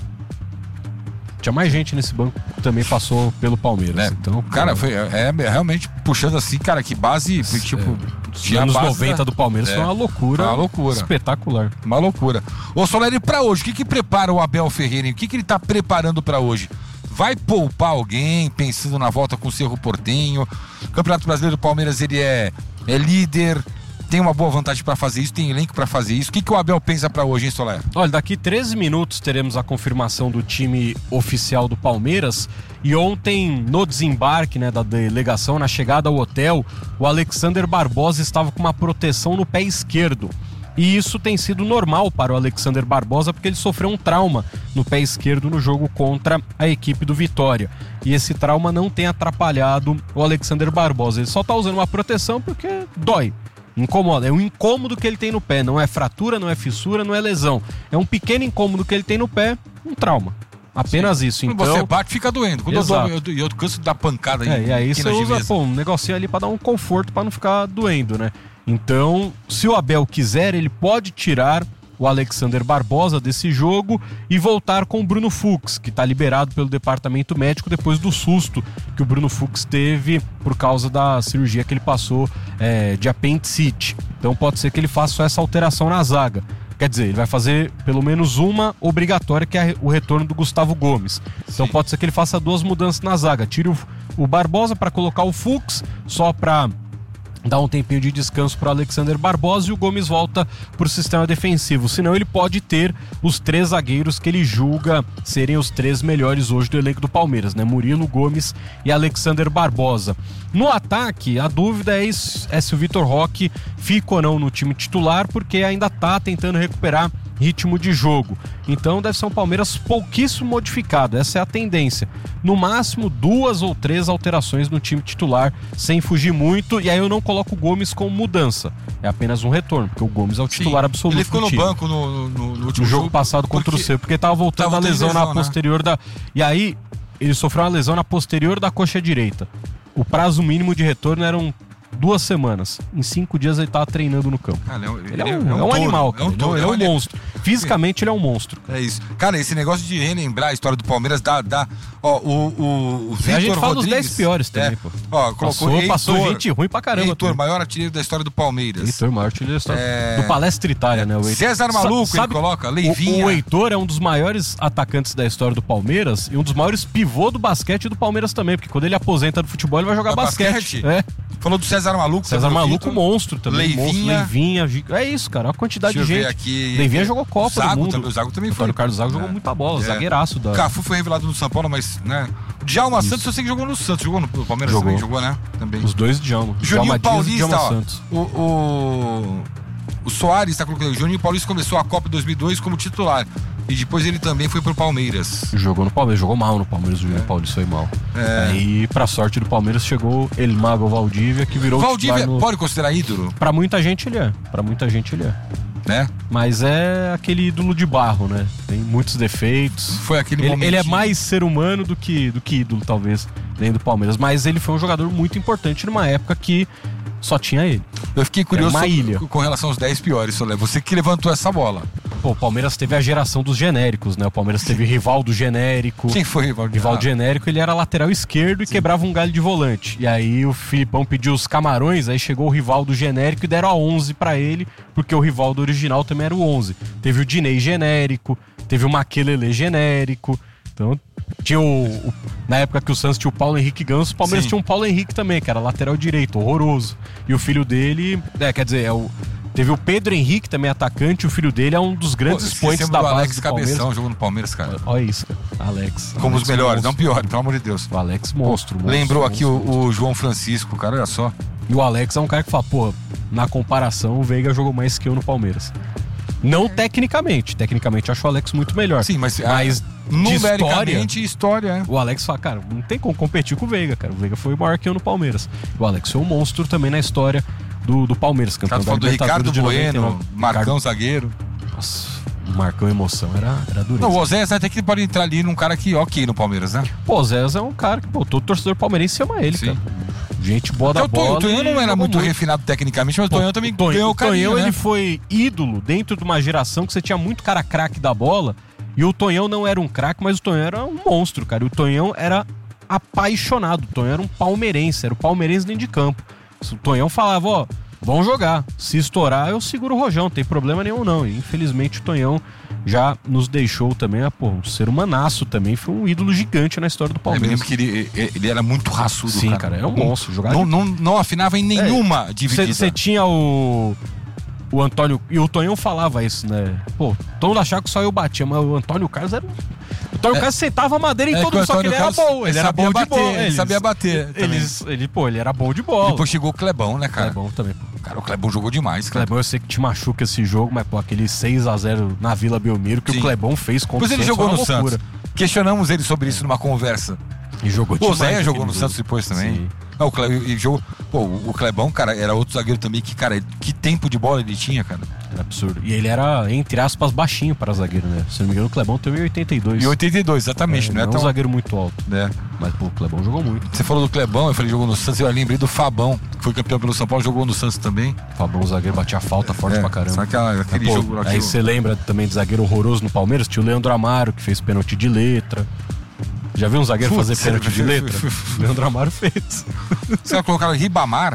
Tinha mais gente nesse banco que também passou pelo Palmeiras. É, então, cara, foi é, é realmente puxando assim, cara, que base, foi, tipo, é, anos noventa da... do Palmeiras é, foi uma loucura, uma loucura, espetacular, uma loucura. Ô Soleri, pra hoje, o que que prepara o Abel Ferreira? O que que ele tá preparando pra hoje? Vai poupar alguém pensando na volta com o Cerro Porteño? O Campeonato Brasileiro do Palmeiras, ele é, é líder. Tem uma boa vantagem para fazer isso, tem elenco para fazer isso. O que, que o Abel pensa para hoje, hein, Soler? Olha, daqui treze minutos teremos a confirmação do time oficial do Palmeiras. E ontem, no desembarque, né, da delegação, na chegada ao hotel, o Alexander Barbosa estava com uma proteção no pé esquerdo. E isso tem sido normal para o Alexander Barbosa, porque ele sofreu um trauma no pé esquerdo no jogo contra a equipe do Vitória. E esse trauma não tem atrapalhado o Alexander Barbosa. Ele só está usando uma proteção porque dói. Incomoda, é um incômodo que ele tem no pé, não é fratura, não é fissura, não é lesão. É um pequeno incômodo que ele tem no pé, um trauma. Apenas Sim. isso. Então, quando você bate, fica doendo. Quando Exato. eu dou, eu, eu canso de dar pancada aí. É, e aí você usa pô, um negocinho ali pra dar um conforto, pra não ficar doendo, né? Então, se o Abel quiser, ele pode tirar o Alexander Barbosa desse jogo e voltar com o Bruno Fux, que está liberado pelo departamento médico depois do susto que o Bruno Fux teve por causa da cirurgia que ele passou é, de apendicite. Então pode ser que ele faça só essa alteração na zaga. Quer dizer, ele vai fazer pelo menos uma obrigatória, que é o retorno do Gustavo Gomes. Então Sim. pode ser que ele faça duas mudanças na zaga. Tire o, o Barbosa para colocar o Fux, só para dá um tempinho de descanso para Alexander Barbosa e o Gomes volta para o sistema defensivo. Senão ele pode ter os três zagueiros que ele julga serem os três melhores hoje do elenco do Palmeiras, né? Murilo, Gomes e Alexander Barbosa. No ataque, a dúvida é, é se o Vitor Roque fica ou não no time titular, porque ainda está tentando recuperar ritmo de jogo. Então deve ser um Palmeiras pouquíssimo modificado, essa é a tendência. No máximo duas ou três alterações no time titular, sem fugir muito, e aí eu não coloco o Gomes como mudança, é apenas um retorno, porque o Gomes é o titular Sim. absoluto. Ele ficou do no time. banco no, no, no último no jogo jogo passado contra o C, porque estava voltando tava a lesão, lesão na né? posterior da... E aí ele sofreu uma lesão na posterior da coxa direita. O prazo mínimo de retorno eram duas semanas. Em cinco dias ele tava treinando no campo. Cara, ele, é um, ele, é um, é um, é um touro, animal, cara. É um, touro, ele é um, ele é um monstro. Fisicamente ele é um monstro. É isso. Cara, esse negócio de relembrar a história do Palmeiras dá... dá ó, o, o, o Vitor A gente fala Rodrigues, dos dez piores também, é, pô. Ó, passou, Heitor, passou gente ruim pra caramba. Heitor, maior artilheiro da história do Palmeiras. Heitor, maior artilheiro da história é... do Palestra Itália, né? O Heitor. César Maluco, Sa sabe, ele coloca, Leivinha. O, o Heitor é um dos maiores atacantes da história do Palmeiras e um dos maiores pivô do basquete do Palmeiras também, porque quando ele aposenta do futebol, ele vai jogar basquete. basquete. É. Falou do César Maluco. César Maluco, Vitor. monstro também. Leivinha. Monstro, Leivinha. É isso, cara. A quantidade Deixa de gente. Aqui. Leivinha jogou Copa Zago do Mundo. Também, o Zago também foi. O Carlos Zago é. jogou muita bola. É. Zagueiraço. Da... Cafu foi revelado no São Paulo, mas, né? Djalma isso. Santos, eu sei que jogou no Santos. Jogou no Palmeiras jogou. também, jogou, né? Também. Os dois Djalma. Juninho Djalma Paulista, Dias e ó, Santos. O, o, o Soares tá colocando. O Juninho Paulista começou a Copa dois mil e dois como titular. E depois ele também foi pro Palmeiras. Jogou no Palmeiras, jogou mal no Palmeiras, o Juninho é. Paulista foi mal. É. Aí, pra sorte do Palmeiras, chegou El Mago Valdívia, que virou Valdívia no... pode considerar ídolo? Pra muita gente ele é. Pra muita gente ele é. Né? Mas é aquele ídolo de barro, né? Tem muitos defeitos. Foi aquele ele, ele é mais ser humano do que, do que ídolo, talvez, dentro do Palmeiras. Mas ele foi um jogador muito importante numa época que só tinha ele. Eu fiquei curioso uma ilha. com relação aos dez piores, Solé. Você que levantou essa bola. Pô, o Palmeiras teve a geração dos genéricos, né? O Palmeiras teve Rivaldo genérico. Quem foi Rivaldo? Rivaldo ah. genérico, ele era lateral esquerdo e Sim. quebrava um galho de volante. E aí o Filipão pediu os camarões, aí chegou o Rivaldo genérico e deram a onze pra ele, porque o Rivaldo original também era o onze. Teve o Dinei genérico, teve o Maquelele genérico. Então, tinha o, o. Na época que o Santos tinha o Paulo Henrique Ganso, o Palmeiras Sim. tinha um Paulo Henrique também, que era lateral direito, horroroso. E o filho dele. É, quer dizer, é o. Teve o Pedro Henrique, também atacante, e o filho dele é um dos grandes expoentes da base Alex do Cabeção, jogou no Palmeiras, cara. Olha isso, cara. Alex. Como Alex os melhores, monstro. não pior, pelo amor de Deus. O Alex monstro. monstro Lembrou monstro, aqui monstro, o, o João Francisco, cara, olha só. E o Alex é um cara que fala, pô, na comparação, o Veiga jogou mais que eu no Palmeiras. Não tecnicamente. Tecnicamente, eu acho o Alex muito melhor. Sim, mas, mas numericamente, história, história é. O Alex fala, cara, não tem como competir com o Veiga, cara. O Veiga foi maior que eu no Palmeiras. O Alex foi um monstro também na história do, do Palmeiras. Campeão tá falando do Ricardo Bueno, Marcão Ricardo... zagueiro. Nossa, o Marcão emoção era, era dureza. Não, o Ozés até que pode entrar ali num cara que ok no Palmeiras, né? Pô, o Ozés é um cara que, pô, todo torcedor palmeirense ama ele, Sim. cara. Gente boa da bola. O Tonhão não era muito, muito refinado tecnicamente, mas o Tonhão também Tonhão, ganhou o carinho, Tonhão, né? ele foi ídolo dentro de uma geração que você tinha muito cara craque da bola, e o Tonhão não era um craque, mas o Tonhão era um monstro, cara. E o Tonhão era apaixonado, o Tonhão era um palmeirense, era o palmeirense dentro de campo. O Tonhão falava, ó, vamos jogar, se estourar eu seguro o rojão, não tem problema nenhum não. E infelizmente o Tonhão já nos deixou também, pô, um ser humanaço também, foi um ídolo gigante na história do Palmeiras. Eu me lembro que ele, ele era muito raçudo, Sim, cara. cara, era um monstro. Jogava não, de... não, não afinava em nenhuma é, dividida. Você tinha o... O Antônio... E o Tonhão falava isso, né? Pô, todo mundo achava que só eu batia, mas o Antônio Carlos era... O Antônio é, Carlos sentava a madeira em é todo mundo, só que ele Carlos era bom. Ele era bom bater, de bola. Ele eles, sabia bater. Eles, ele, pô, ele era bom de bola. Depois chegou o Clebão, né, cara? Clebão também, pô. Cara, o Clebão jogou demais, cara. Clebão, eu sei que te machuca esse jogo, mas, pô, aquele seis a zero na Vila Belmiro que Sim. o Clebão fez contra Pois o Santos. Depois ele jogou no loucura. Santos. Questionamos ele sobre isso numa conversa. E jogou demais. O Zé jogou no Santos depois também. Sim. Não, o, Cle... e jogou... Pô, o Clebão, cara, era outro zagueiro também que, cara, que tempo de bola ele tinha, cara. Era absurdo. E ele era, entre aspas, baixinho para zagueiro, né? Se não me engano, o Clebão tem um e oitenta e dois. E oitenta e dois, exatamente. É, não é, não tão... um zagueiro muito alto. É. Mas, pô, o Clebão jogou muito. Você falou do Clebão, eu falei jogou no Santos, eu lembrei do Fabão, que foi campeão pelo São Paulo, jogou no Santos também. Fabão, o zagueiro, batia falta forte é, pra caramba. Só aquela, aquele Mas, pô, jogo... Aí você lembra também de zagueiro horroroso no Palmeiras? Tinha o Leandro Amaro, que fez pênalti de letra. Já viu um zagueiro Putz, fazer pênalti de letra? Leandro Amaro fez. Você vai colocar o Ribamar?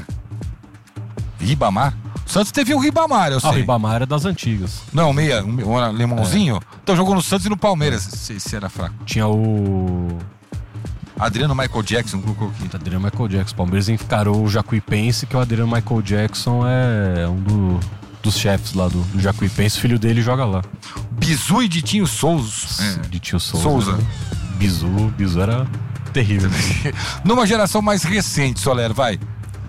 Ribamar? O Santos teve o Ribamar, eu sei. Ah, o Ribamar é das antigas. Não, meia, um, um alemãozinho. É. Então jogou no Santos e no Palmeiras. Se, se era fraco. Tinha o... Adriano Michael Jackson, colocou aqui. Adriano Michael Jackson. O Palmeiras encarou o Jacuipense, que o Adriano Michael Jackson é um do, dos chefes lá do, do Jacuipense. O filho dele joga lá. Bizu e Ditinho Souza. É. Ditinho Souza. Souza. Né? Bizu, Bizu era terrível. Numa geração mais recente, Soler, vai.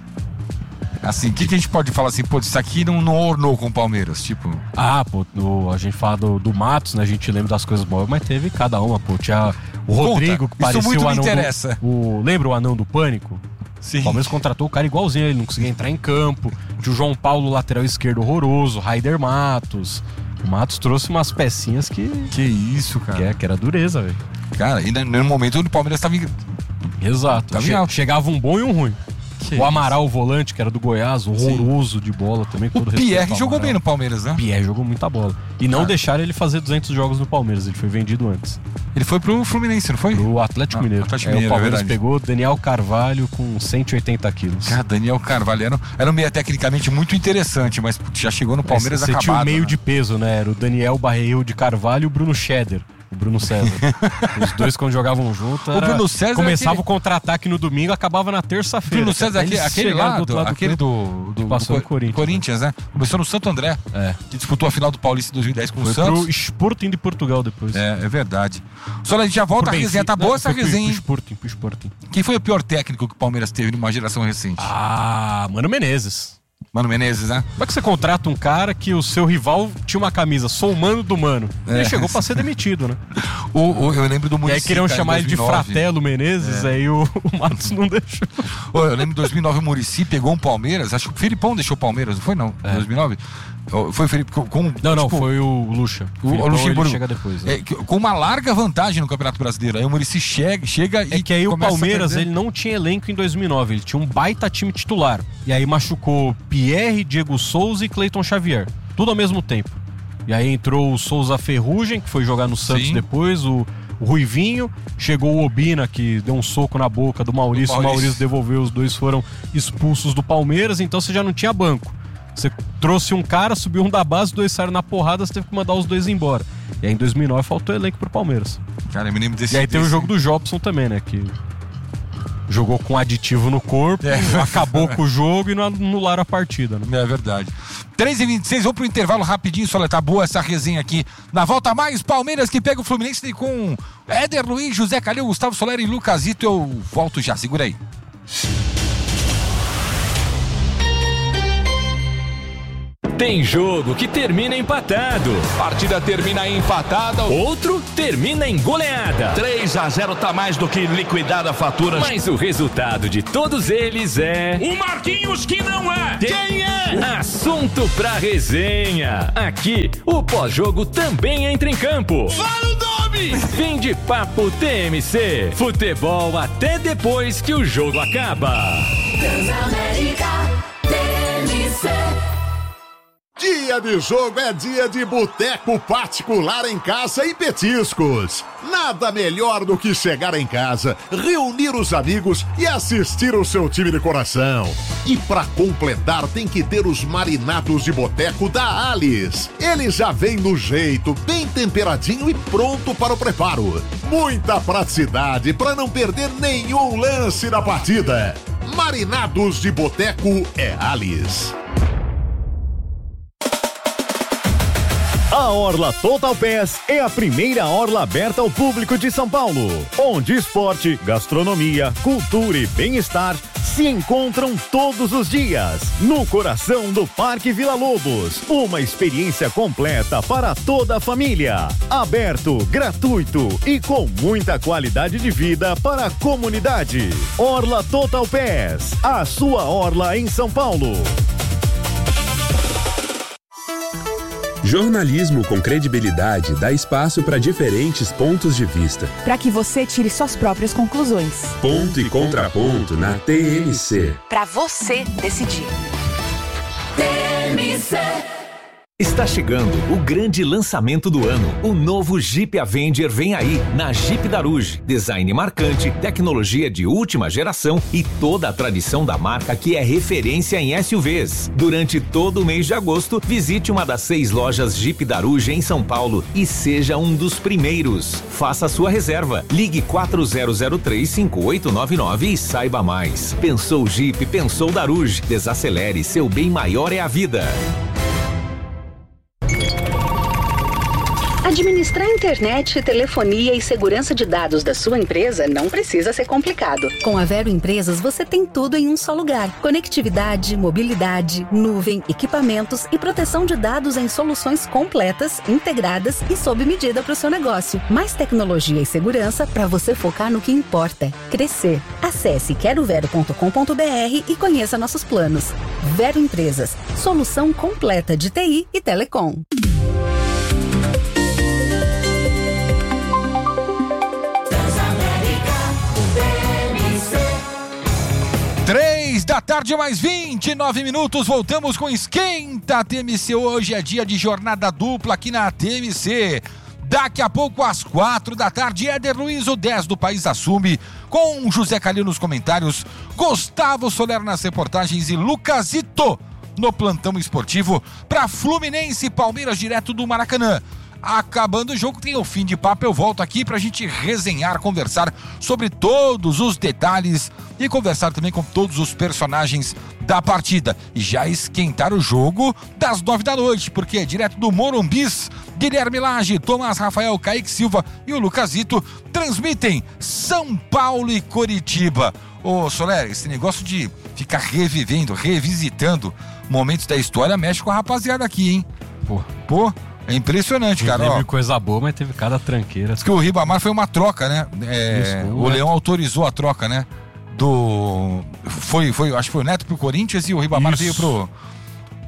Assim, o que, que a gente pode falar assim, pô, isso aqui não, não ornou com o Palmeiras, tipo... Ah, pô, no, a gente fala do, do Matos, né, a gente lembra das coisas boas, mas teve cada uma, pô, tinha o Rodrigo, Conta, que parecia isso muito o anão me interessa. Do, o, lembra o anão do Pânico? Sim. O Palmeiras contratou o cara igualzinho, ele não conseguia entrar em campo. Tinha o João Paulo, lateral esquerdo, horroroso, Raider Matos. O Matos trouxe umas pecinhas que... Que isso, cara. Que, é, que era dureza, velho. Cara, e no momento onde o Palmeiras tava... Exato, tava che- chegava um bom e um ruim. Que o Amaral, o volante, que era do Goiás, horroroso Sim. de bola também. O Pierre jogou bem no Palmeiras, né? O Pierre jogou muita bola. E não ah. deixaram ele fazer duzentos jogos no Palmeiras, ele foi vendido antes. Ele foi pro Fluminense, não foi? Pro Atlético ah, Mineiro. Atlético é, Mineiro, o Palmeiras é pegou Daniel Carvalho com cento e oitenta quilos. Cara, Daniel Carvalho era, era um meio tecnicamente muito interessante, mas já chegou no Palmeiras Esse, acabado. Você tinha o meio né? de peso, né? Era o Daniel Barreiro de Carvalho e o Bruno Scheder. O Bruno César. Os dois, quando jogavam junto, era... o Bruno César começava aquele... o contra-ataque no domingo, acabava na terça-feira. O Bruno César, aquele, aquele lá, do, lado aquele do, do, do, passou do no Corinthians, Corinthians, né? Começou no Santo André, é. que disputou a final do Paulista em dois mil e dez com foi o Santos. Foi pro Sporting de Portugal depois. É, é verdade. Só a gente já volta a resenha. Tá boa essa resenha, hein? Pro Sporting, pro Sporting. Quem foi o pior técnico que o Palmeiras teve numa geração recente? Ah, Mano Menezes. Mano Menezes, né? Como é que você contrata um cara que o seu rival tinha uma camisa, sou o mano do mano? É. Ele chegou pra ser demitido, né? o, o, eu lembro do Muricy. E aí queriam chamar ele de Fratelo Menezes, é. aí o, o Matos não deixou. Eu lembro de dois mil e nove, o Muricy pegou um Palmeiras, acho que o Filipão deixou o Palmeiras, não foi não? Em é. dois mil e nove. Foi o Felipe com... com não, não, tipo, foi o Lucha. O, o Luxemburgo chega depois. Né? É, com uma larga vantagem no Campeonato Brasileiro. Aí o Muricy chega, chega e É que aí o Palmeiras, ele não tinha elenco em dois mil e nove. Ele tinha um baita time titular. E aí machucou Pierre, Diego Souza e Cleiton Xavier. Tudo ao mesmo tempo. E aí entrou o Souza Ferrugem, que foi jogar no Santos Sim. depois, o, o Ruivinho, chegou o Obina, que deu um soco na boca do Maurício, o Maurício devolveu, os dois foram expulsos do Palmeiras, então você já não tinha banco. Você trouxe um cara, subiu um da base, os dois saíram na porrada, você teve que mandar os dois embora. E aí em dois mil e nove faltou elenco pro Palmeiras. Cara, eu me lembro desse... E aí tem desse... o jogo do Jobson também, né, que... jogou com aditivo no corpo, é. acabou com o jogo e não anularam a partida. Né? É verdade. três e vinte e seis, vamos pro intervalo rapidinho, Soler. Tá boa essa resenha aqui. Na volta mais, Palmeiras que pega o Fluminense com Éder Luiz, José Calil, Gustavo Soler e Lucasito. Eu volto já, segura aí. Tem jogo que termina empatado. Partida termina empatada. Outro termina em goleada. três a zero tá mais do que liquidada a fatura. Mas o resultado de todos eles é... O Marquinhos que não é. Quem é? Assunto pra resenha. Aqui, o pós-jogo também entra em campo. Fala o nome! Fim de papo T M C. Futebol até depois que o jogo acaba. Transamérica T M C. Dia de jogo é dia de boteco particular em casa e petiscos. Nada melhor do que chegar em casa, reunir os amigos e assistir o seu time de coração. E pra completar tem que ter os marinados de boteco da Alice. Ele já vem no jeito, bem temperadinho e pronto para o preparo. Muita praticidade para não perder nenhum lance da partida. Marinados de boteco é Alice. A Orla Total Pass é a primeira orla aberta ao público de São Paulo, onde esporte, gastronomia, cultura e bem-estar se encontram todos os dias, no coração do Parque Vila Lobos. Uma experiência completa para toda a família, aberto, gratuito e com muita qualidade de vida para a comunidade. Orla Total Pass, a sua orla em São Paulo. Jornalismo com credibilidade dá espaço para diferentes pontos de vista. Para que você tire suas próprias conclusões. Ponto e contraponto na T M C. Para você decidir. T M C. Está chegando o grande lançamento do ano. O novo Jeep Avenger vem aí, na Jeep Daruge. Design marcante, tecnologia de última geração e toda a tradição da marca que é referência em S U Vs. Durante todo o mês de agosto, visite uma das seis lojas Jeep Daruge em São Paulo e seja um dos primeiros. Faça sua reserva. Ligue quatro zero zero três, cinco oito nove nove e saiba mais. Pensou Jeep, pensou Daruge. Desacelere, seu bem maior é a vida. Administrar internet, telefonia e segurança de dados da sua empresa não precisa ser complicado. Com a Vero Empresas, você tem tudo em um só lugar. Conectividade, mobilidade, nuvem, equipamentos e proteção de dados em soluções completas, integradas e sob medida para o seu negócio. Mais tecnologia e segurança para você focar no que importa: crescer. Acesse quero vero ponto com ponto b r e conheça nossos planos. Vero Empresas, solução completa de T I e telecom. Três da tarde, mais vinte e nove minutos, voltamos com Esquenta T M C. Hoje é dia de jornada dupla aqui na T M C. Daqui a pouco, às quatro da tarde, Éder Luiz, o dez do País assume, com José Calil nos comentários, Gustavo Soler nas reportagens e Lucasito no plantão esportivo para Fluminense e Palmeiras, direto do Maracanã. Acabando o jogo, tem o fim de papo, eu volto aqui pra gente resenhar, conversar sobre todos os detalhes e conversar também com todos os personagens da partida. E já esquentar o jogo das nove da noite, porque é direto do Morumbis, Guilherme Lage, Tomás Rafael, Kaique Silva e o Lucasito transmitem São Paulo e Coritiba. Ô Soler, esse negócio de ficar revivendo, revisitando momentos da história mexe com a rapaziada aqui, hein? Pô, pô. É impressionante, cara. Teve ó. coisa boa, mas teve cada tranqueira. Diz que o Ribamar foi uma troca, né? É, Isso, o é. Leão autorizou a troca, né? Do... Foi, foi, acho que foi o Neto pro Corinthians e o Ribamar Isso. veio pro...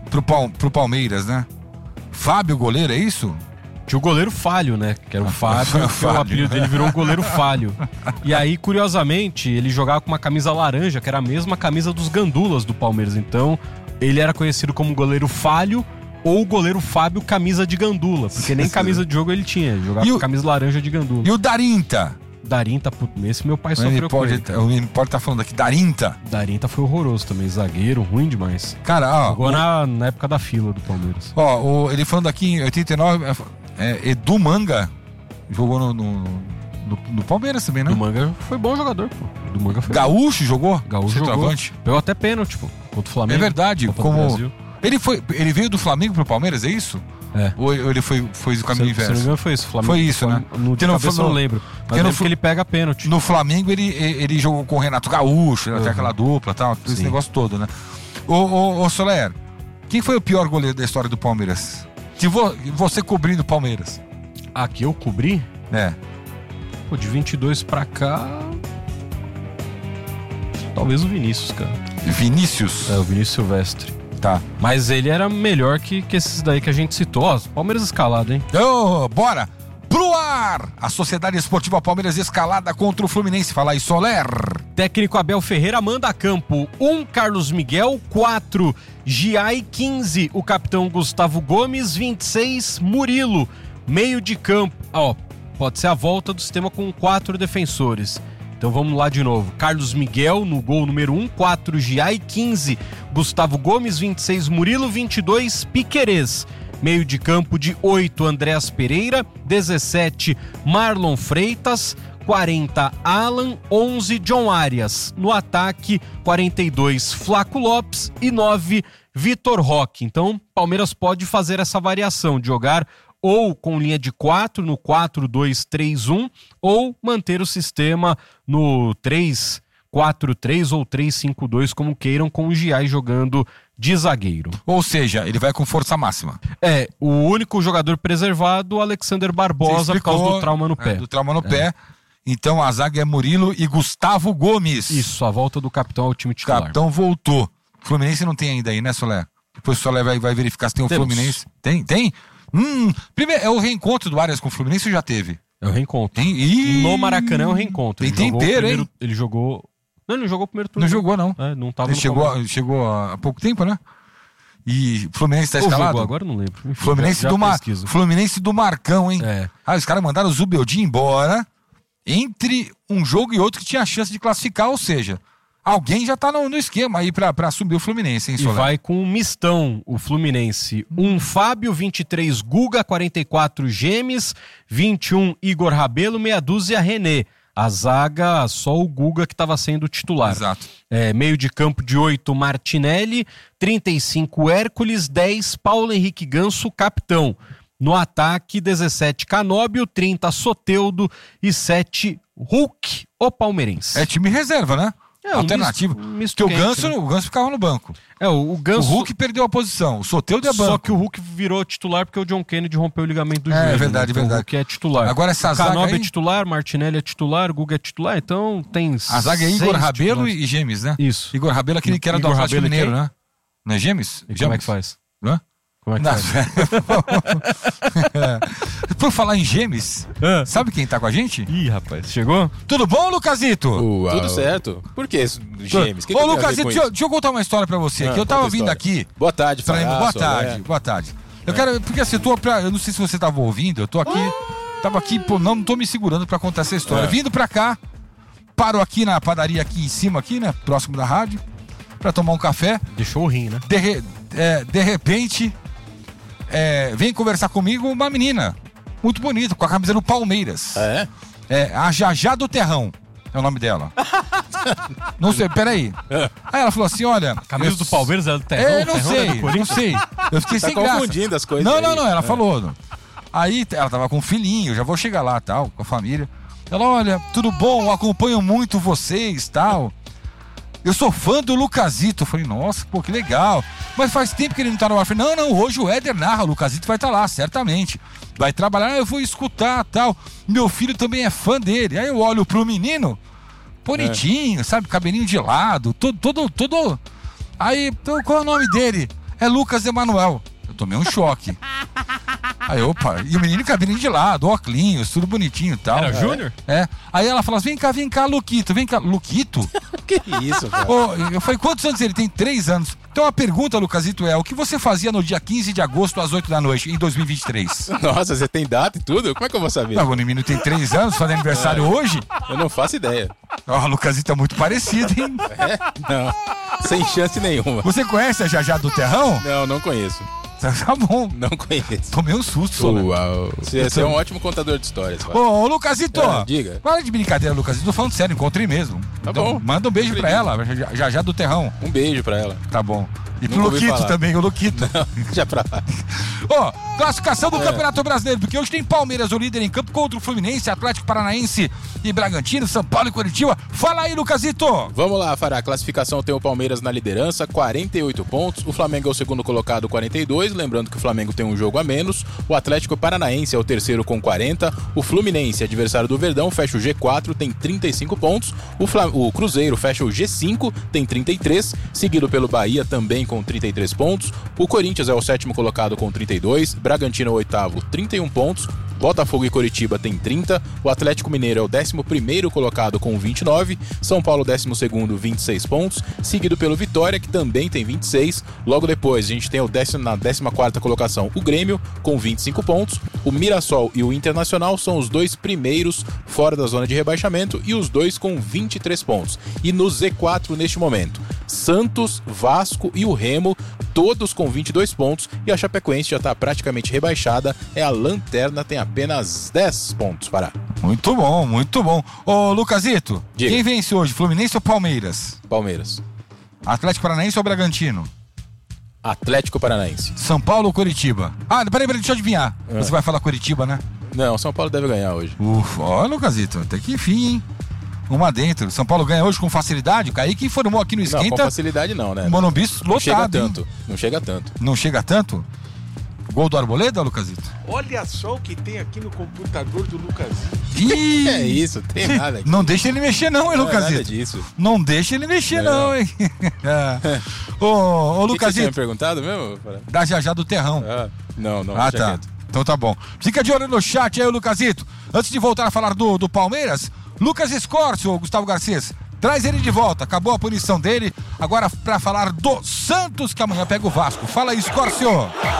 pro, Pal, pro Palmeiras, né? Fábio, goleiro, é isso? Tinha o goleiro Falho, né? Que era o Fábio, que o apelido dele virou o goleiro Falho. E aí, curiosamente, ele jogava com uma camisa laranja, que era a mesma camisa dos gandulas do Palmeiras. Então, ele era conhecido como goleiro Falho ou goleiro Fábio camisa de gandula. Porque nem camisa de jogo ele tinha, ele jogava E o- com camisa laranja de gandula. E o Darinta? Darinta, puto, esse meu pai O sofreu com ele. M-Port, o M-Port tá falando aqui, Darinta. Darinta foi horroroso também, zagueiro, ruim demais. Cara, ó... Jogou o- na, na época da fila do Palmeiras. Ó, o- ele falando aqui em oitenta e nove, é, Edu Manga jogou no, no, no, no Palmeiras também, né? Do Manga foi bom jogador, pô. Do Manga foi Gaúcho jogou? Gaúcho jogou. Centroavante. Pegou até pênalti, pô, contra o Flamengo. É verdade, Copa do como... Brasil. Ele, foi, ele veio do Flamengo pro Palmeiras, é isso? É. Ou ou ele foi, foi do caminho Se- inverso? Se não me engano foi isso. Flamengo, Foi isso, né? No, Porque de no- cabeça eu não lembro. Mas porque no lembro Fla- que ele pega pênalti. No Flamengo ele, ele jogou com o Renato Gaúcho, até Uhum. aquela dupla e tal, esse Sim. negócio todo, né? Ô, ô, ô Soler, quem foi o pior goleiro da história do Palmeiras? Que vo, você cobrindo o Palmeiras. Aqui eu cobri? É. Pô, de vinte e dois pra cá... Talvez o Vinícius, cara. Vinícius? É, o Vinícius Silvestre. Tá. Mas ele era melhor que, que esses daí que a gente citou. Ó, Palmeiras escalado, hein? Ô, bora! Pro ar! A Sociedade Esportiva Palmeiras escalada contra o Fluminense. Fala aí, Soler. Técnico Abel Ferreira manda a campo um Carlos Miguel, quatro Giai, quinze o capitão Gustavo Gomes, vinte e seis Murilo, meio de campo. Ó, pode ser a volta do sistema com quatro defensores. Então vamos lá de novo. Carlos Miguel no gol número um, quatro Giai, quinze Gustavo Gomes, vinte e seis Murilo, vinte e dois Piquerez. Meio de campo de oito Andréas Pereira, dezessete Marlon Freitas, quarenta Alan, onze John Arias. No ataque, quarenta e dois Flaco Lopes e nove Vitor Roque. Então, Palmeiras pode fazer essa variação de jogar ou com linha de quatro no quatro dois três um ou manter o sistema no três quatro três ou três cinco dois, como queiram, com o Giai jogando de zagueiro. Ou seja, ele vai com força máxima. É, o único jogador preservado, o Alexander Barbosa, por causa do trauma no pé. É, do trauma no É. pé. Então a zaga é Murilo e Gustavo Gomes. Isso, a volta do capitão ao time O titular. capitão voltou. O Fluminense não tem ainda aí, né, Soler? Depois o Soler vai, vai verificar se tem o Temos. Fluminense. Tem? Tem? Hum, primeiro, é o reencontro do Arias com o Fluminense ou já teve? É o reencontro. Tem? Ih, No Maracanã é o reencontro. Tem Ele jogou o tempero, primeiro- hein? Ele jogou... Não, ele não jogou o primeiro turno. Não jogou, não. É, não tava Ele no chegou, Palmeiras. chegou há pouco tempo, né? E o Fluminense tá Ou escalado? jogou agora, não lembro. Enfim, Fluminense, já- já do Mar... pesquiso. Fluminense do Marcão, hein? É. Ah, os caras mandaram o Zubeldia embora entre um jogo e outro que tinha chance de classificar, ou seja, alguém já tá no, no esquema aí pra, pra assumir o Fluminense, hein, E Soler? vai com um mistão o Fluminense. Um Fábio, vinte e três Guga, quarenta e quatro Gemes, vinte e um Igor Rabelo, meia dúzia René. A zaga, só o Guga que estava sendo titular. Exato. É, meio de campo de oito Martinelli, trinta e cinco Hércules, dez Paulo Henrique Ganso, capitão. No ataque, dezessete Canóbio, trinta Soteldo e sete Hulk, o palmeirense. É time reserva, né? É, um alternativo. misto- um misto Porque o quente, Ganso, né? o Ganso ficava no banco. É, o, o Ganso... O Hulk perdeu a posição. O Soteldo é banco. Só que o Hulk virou titular porque o John Kennedy rompeu o ligamento do É, joelho. verdade, né? Então verdade. O Hulk é titular. Agora essa o zaga Canóbio aí- é titular, Martinelli é titular, Guga é titular, então tem A zaga é seis Igor Rabelo titulares. e Gemes, né? Isso. Igor Rabelo, aquele que era do Igor Atlético Rabelo e Mineiro, quem? né? Não é Gemes? E como é que faz? Hã? Como é que Não. faz? É. Por falar em Gemes, sabe quem tá com a gente? Ih, rapaz, chegou? Tudo bom, Lucasito? Uau. Tudo certo. Por que Gêmeos? Que que Ô, eu tenho a ver Lucasito, com deixa, eu- isso? deixa eu contar uma história pra você. Ah, que eu tava conta a vindo história. aqui. Boa tarde, Falei, Palhaço, boa tarde, né? boa tarde. Eu quero, porque assim, eu tô pra, eu não sei se você tava ouvindo, eu tô aqui, tava aqui, pô, não, não tô me segurando pra contar essa história. É. Vindo pra cá, paro aqui na padaria aqui em cima, aqui, né, próximo da rádio, pra tomar um café. Deixou o rim, né? De, re- é, de repente, é, vem conversar comigo uma menina, muito bonita, com a camisa do Palmeiras. É? É, a Jajá do Terrão, é o nome dela. Não sei, peraí. Aí ela falou assim, olha... Camisa eu- do Palmeiras é do Terrão? É, não Terrão é do sei, não Corinthians? sei. Eu fiquei Tá sem graça. confundindo as coisas Não, aí. não, não, ela É. falou. Aí ela tava com um filhinho, já vou chegar lá, tal, com a família. Ela, olha, tudo bom, acompanho muito vocês, tal. Eu sou fã do Lucasito. Eu falei, nossa, pô, que legal. Mas faz tempo que ele não tá no ar. Eu falei, não, não, hoje o Éder narra, o Lucasito vai estar lá, certamente. Vai trabalhar, eu vou escutar, tal. Meu filho também é fã dele. Aí eu olho pro menino, bonitinho, sabe, cabelinho de lado, todo, todo, todo... Aí, então, qual é o nome dele? é Lucas Emanuel. Eu tomei um choque. Aí, opa, e o menino cabelinho de lado, óculos, tudo bonitinho e tal. Era o é. Júnior? É. Aí ela falou assim, vem cá, vem cá, Luquito, vem cá. Luquito? Que isso, cara? Oh, eu falei, quantos anos ele tem? Três anos. Então a pergunta, Lucasito, é, o que você fazia no dia quinze de agosto, às oito da noite, em dois mil e vinte e três? Nossa, você tem data e tudo? Como é que eu vou saber? Não, o menino tem três anos, faz aniversário É. hoje. Eu não faço ideia. Ó, oh, Lucasito é muito parecido, hein? É? Não, sem chance nenhuma. Você conhece a Jajá do Terrão? Não, não conheço. Tá bom. Não conheço. Tomei um susto, Solano. Uau. Você, você é um ótimo contador de histórias. Ô, ô, Lucasito. É, diga. Para de brincadeira, Lucasito. Tô falando sério, encontrei mesmo. Tá Então, bom. manda um beijo pra ela, já já do Terrão. Um beijo pra ela. Tá bom. E Nunca pro ouvi Luquito falar. também, o Luquito. Não, já pra lá. Ó, classificação do É. Campeonato Brasileiro, porque hoje tem Palmeiras, o líder em campo, contra o Fluminense, Atlético Paranaense e Bragantino, São Paulo e Curitiba. Fala aí, Lucasito. Vamos lá, Fará. A classificação tem o Palmeiras na liderança, quarenta e oito pontos. O Flamengo é o segundo colocado, quarenta e dois. Lembrando que o Flamengo tem um jogo a menos. O Atlético Paranaense é o terceiro com quarenta. O Fluminense, adversário do Verdão, fecha o G quatro, tem trinta e cinco pontos. O, Flam... o Cruzeiro fecha o G cinco, tem trinta e três. Seguido pelo Bahia, também com trinta e três pontos. O Corinthians é o sétimo colocado com trinta e dois. Bragantino é o oitavo, trinta e um pontos. Botafogo e Coritiba tem trinta, o Atlético Mineiro é o décimo primeiro colocado com vinte e nove, São Paulo décimo segundo, vinte e seis pontos, seguido pelo Vitória, que também tem vinte e seis. Logo depois a gente tem o décimo, na décima quarta colocação o Grêmio com vinte e cinco pontos, o Mirassol e o Internacional são os dois primeiros fora da zona de rebaixamento e os dois com vinte e três pontos. E no Z quatro neste momento, Santos, Vasco e o Remo, todos com vinte e dois pontos, e a Chapecoense já está praticamente rebaixada, é a lanterna, tem apenas dez pontos, Pará. Muito bom, muito bom. Ô, Lucasito, Diga. quem vence hoje, Fluminense ou Palmeiras? Palmeiras. Atlético Paranaense ou Bragantino? Atlético Paranaense. São Paulo ou Curitiba? Ah, peraí, peraí, deixa eu adivinhar. É. Você vai falar Curitiba, né? Não, São Paulo deve ganhar hoje. Ufa, ó, Lucasito, até que enfim, hein? Uma dentro. São Paulo ganha hoje com facilidade. O Kaique informou aqui no Esquenta. Não, com facilidade não, né? Morumbi lotado, Não chega hein? tanto. Não chega tanto. Não chega tanto? Gol do Arboleda, Lucasito? Olha só o que tem aqui no computador do Lucasinho. Ih, é isso? Tem nada aqui. Não deixa ele mexer não, hein, Não é Lucasito? nada disso. Não deixa ele mexer não, Não. hein? É. Ô, ô O que que você tinha Lucasito, me perguntado mesmo? da Jajá do Terrão. Ah, não, não. Ah, deixa tá. quieto. Então tá bom. Fica de olho no chat aí, Lucasito. Antes de voltar a falar do, do Palmeiras, Lucas Escorcio, Gustavo Garcês, traz ele de volta. Acabou a punição dele. Agora pra falar do Santos, que amanhã pega o Vasco. Fala aí, Escorcio.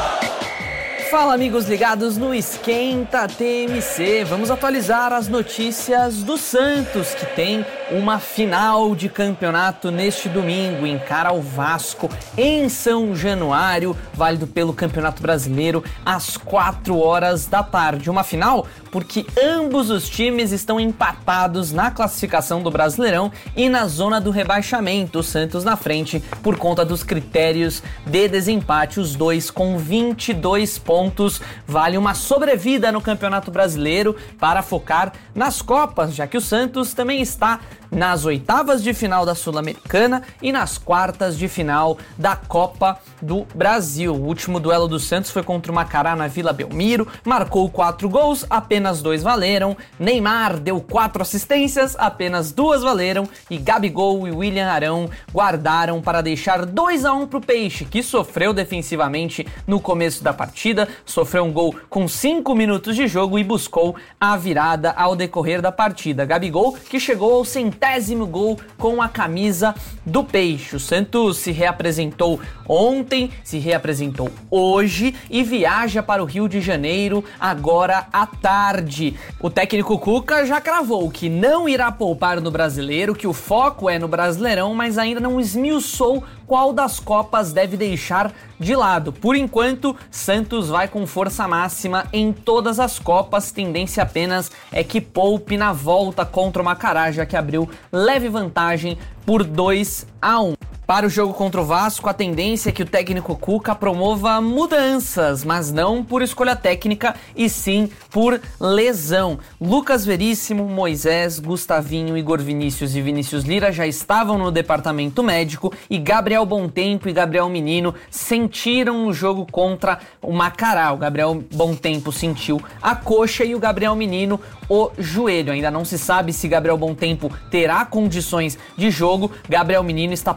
Fala, amigos ligados no Esquenta T M C. Vamos atualizar as notícias do Santos, que tem uma final de campeonato neste domingo. Encara o Vasco em São Januário, válido pelo Campeonato Brasileiro, às quatro horas da tarde. Uma final porque ambos os times estão empatados na classificação do Brasileirão e na zona do rebaixamento. O Santos na frente por conta dos critérios de desempate, os dois com vinte e dois pontos. Vale uma sobrevida no Campeonato Brasileiro para focar nas Copas, já que o Santos também está nas oitavas de final da Sul-Americana e nas quartas de final da Copa do Brasil. O último duelo do Santos foi contra o Macará na Vila Belmiro, marcou quatro gols, apenas dois valeram. Neymar deu quatro assistências, apenas duas valeram, e Gabigol e William Arão guardaram para deixar dois a um para o Peixe, que sofreu defensivamente no começo da partida, sofreu um gol com cinco minutos de jogo e buscou a virada ao decorrer da partida. Gabigol, que chegou ao centésimo gol com a camisa do Peixe. O Santos se reapresentou ontem, se reapresentou hoje e viaja para o Rio de Janeiro agora à tarde. O técnico Cuca já cravou que não irá poupar no Brasileiro, que o foco é no Brasileirão, mas ainda não esmiuçou qual das Copas deve deixar de lado. Por enquanto, Santos vai com força máxima em todas as Copas, tendência apenas é que poupe na volta contra o Macará, já que abriu leve vantagem por dois a um. Para o jogo contra o Vasco, a tendência é que o técnico Cuca promova mudanças, mas não por escolha técnica e sim por lesão. Lucas Veríssimo, Moisés, Gustavinho, Igor Vinícius e Vinícius Lira já estavam no departamento médico e Gabriel Bontempo e Gabriel Menino sentiram o jogo contra o Macará. O Gabriel Bontempo sentiu a coxa e o Gabriel Menino o joelho. Ainda não se sabe se Gabriel Bontempo terá condições de jogo. Gabriel Menino está praticamente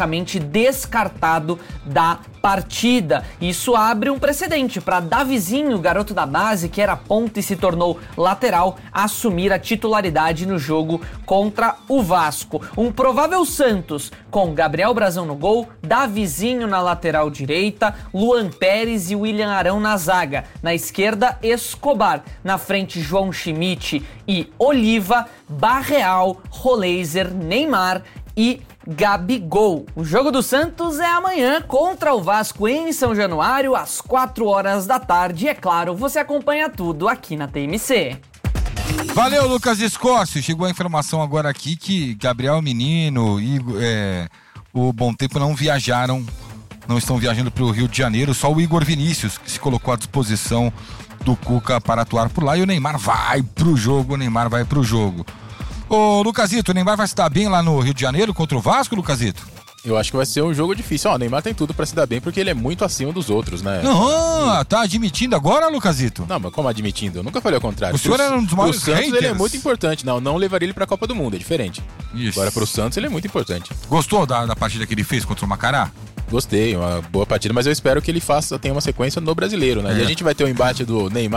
praticamente descartado da partida. Isso abre um precedente para Davizinho, garoto da base, que era ponta e se tornou lateral, assumir a titularidade no jogo contra o Vasco. Um provável Santos com Gabriel Brazão no gol, Davizinho na lateral direita, Luan Pérez e William Arão na zaga. Na esquerda, Escobar. Na frente, João Schmidt e Oliva, Barreal, Roleiser, Neymar e Gabigol. O jogo do Santos é amanhã contra o Vasco em São Januário, às quatro horas da tarde. E é claro, você acompanha tudo aqui na T M C. Valeu, Lucas Escócio. Chegou a informação agora aqui que Gabriel Menino e é, o Bom Tempo não viajaram, não estão viajando para o Rio de Janeiro. Só o Igor Vinícius que se colocou à disposição do Cuca para atuar por lá. E o Neymar vai pro jogo, o Neymar vai pro jogo. Ô, Lucasito, o Neymar vai se dar bem lá no Rio de Janeiro contra o Vasco, Lucasito? Eu acho que vai ser um jogo difícil. Ó, o Neymar tem tudo pra se dar bem porque ele é muito acima dos outros, né? Não, tá admitindo agora, Lucasito? Não, mas como admitindo? Eu nunca falei ao contrário. O senhor era um dos maiores haters. O Santos ele é haters. muito importante. Não, não levaria ele pra Copa do Mundo, é diferente. Isso. Agora pro Santos ele é muito importante. Gostou da, da partida que ele fez contra o Macará? Gostei, uma boa partida, mas eu espero que ele faça, tenha uma sequência no Brasileiro, né? É. E a gente vai ter o embate do Neymar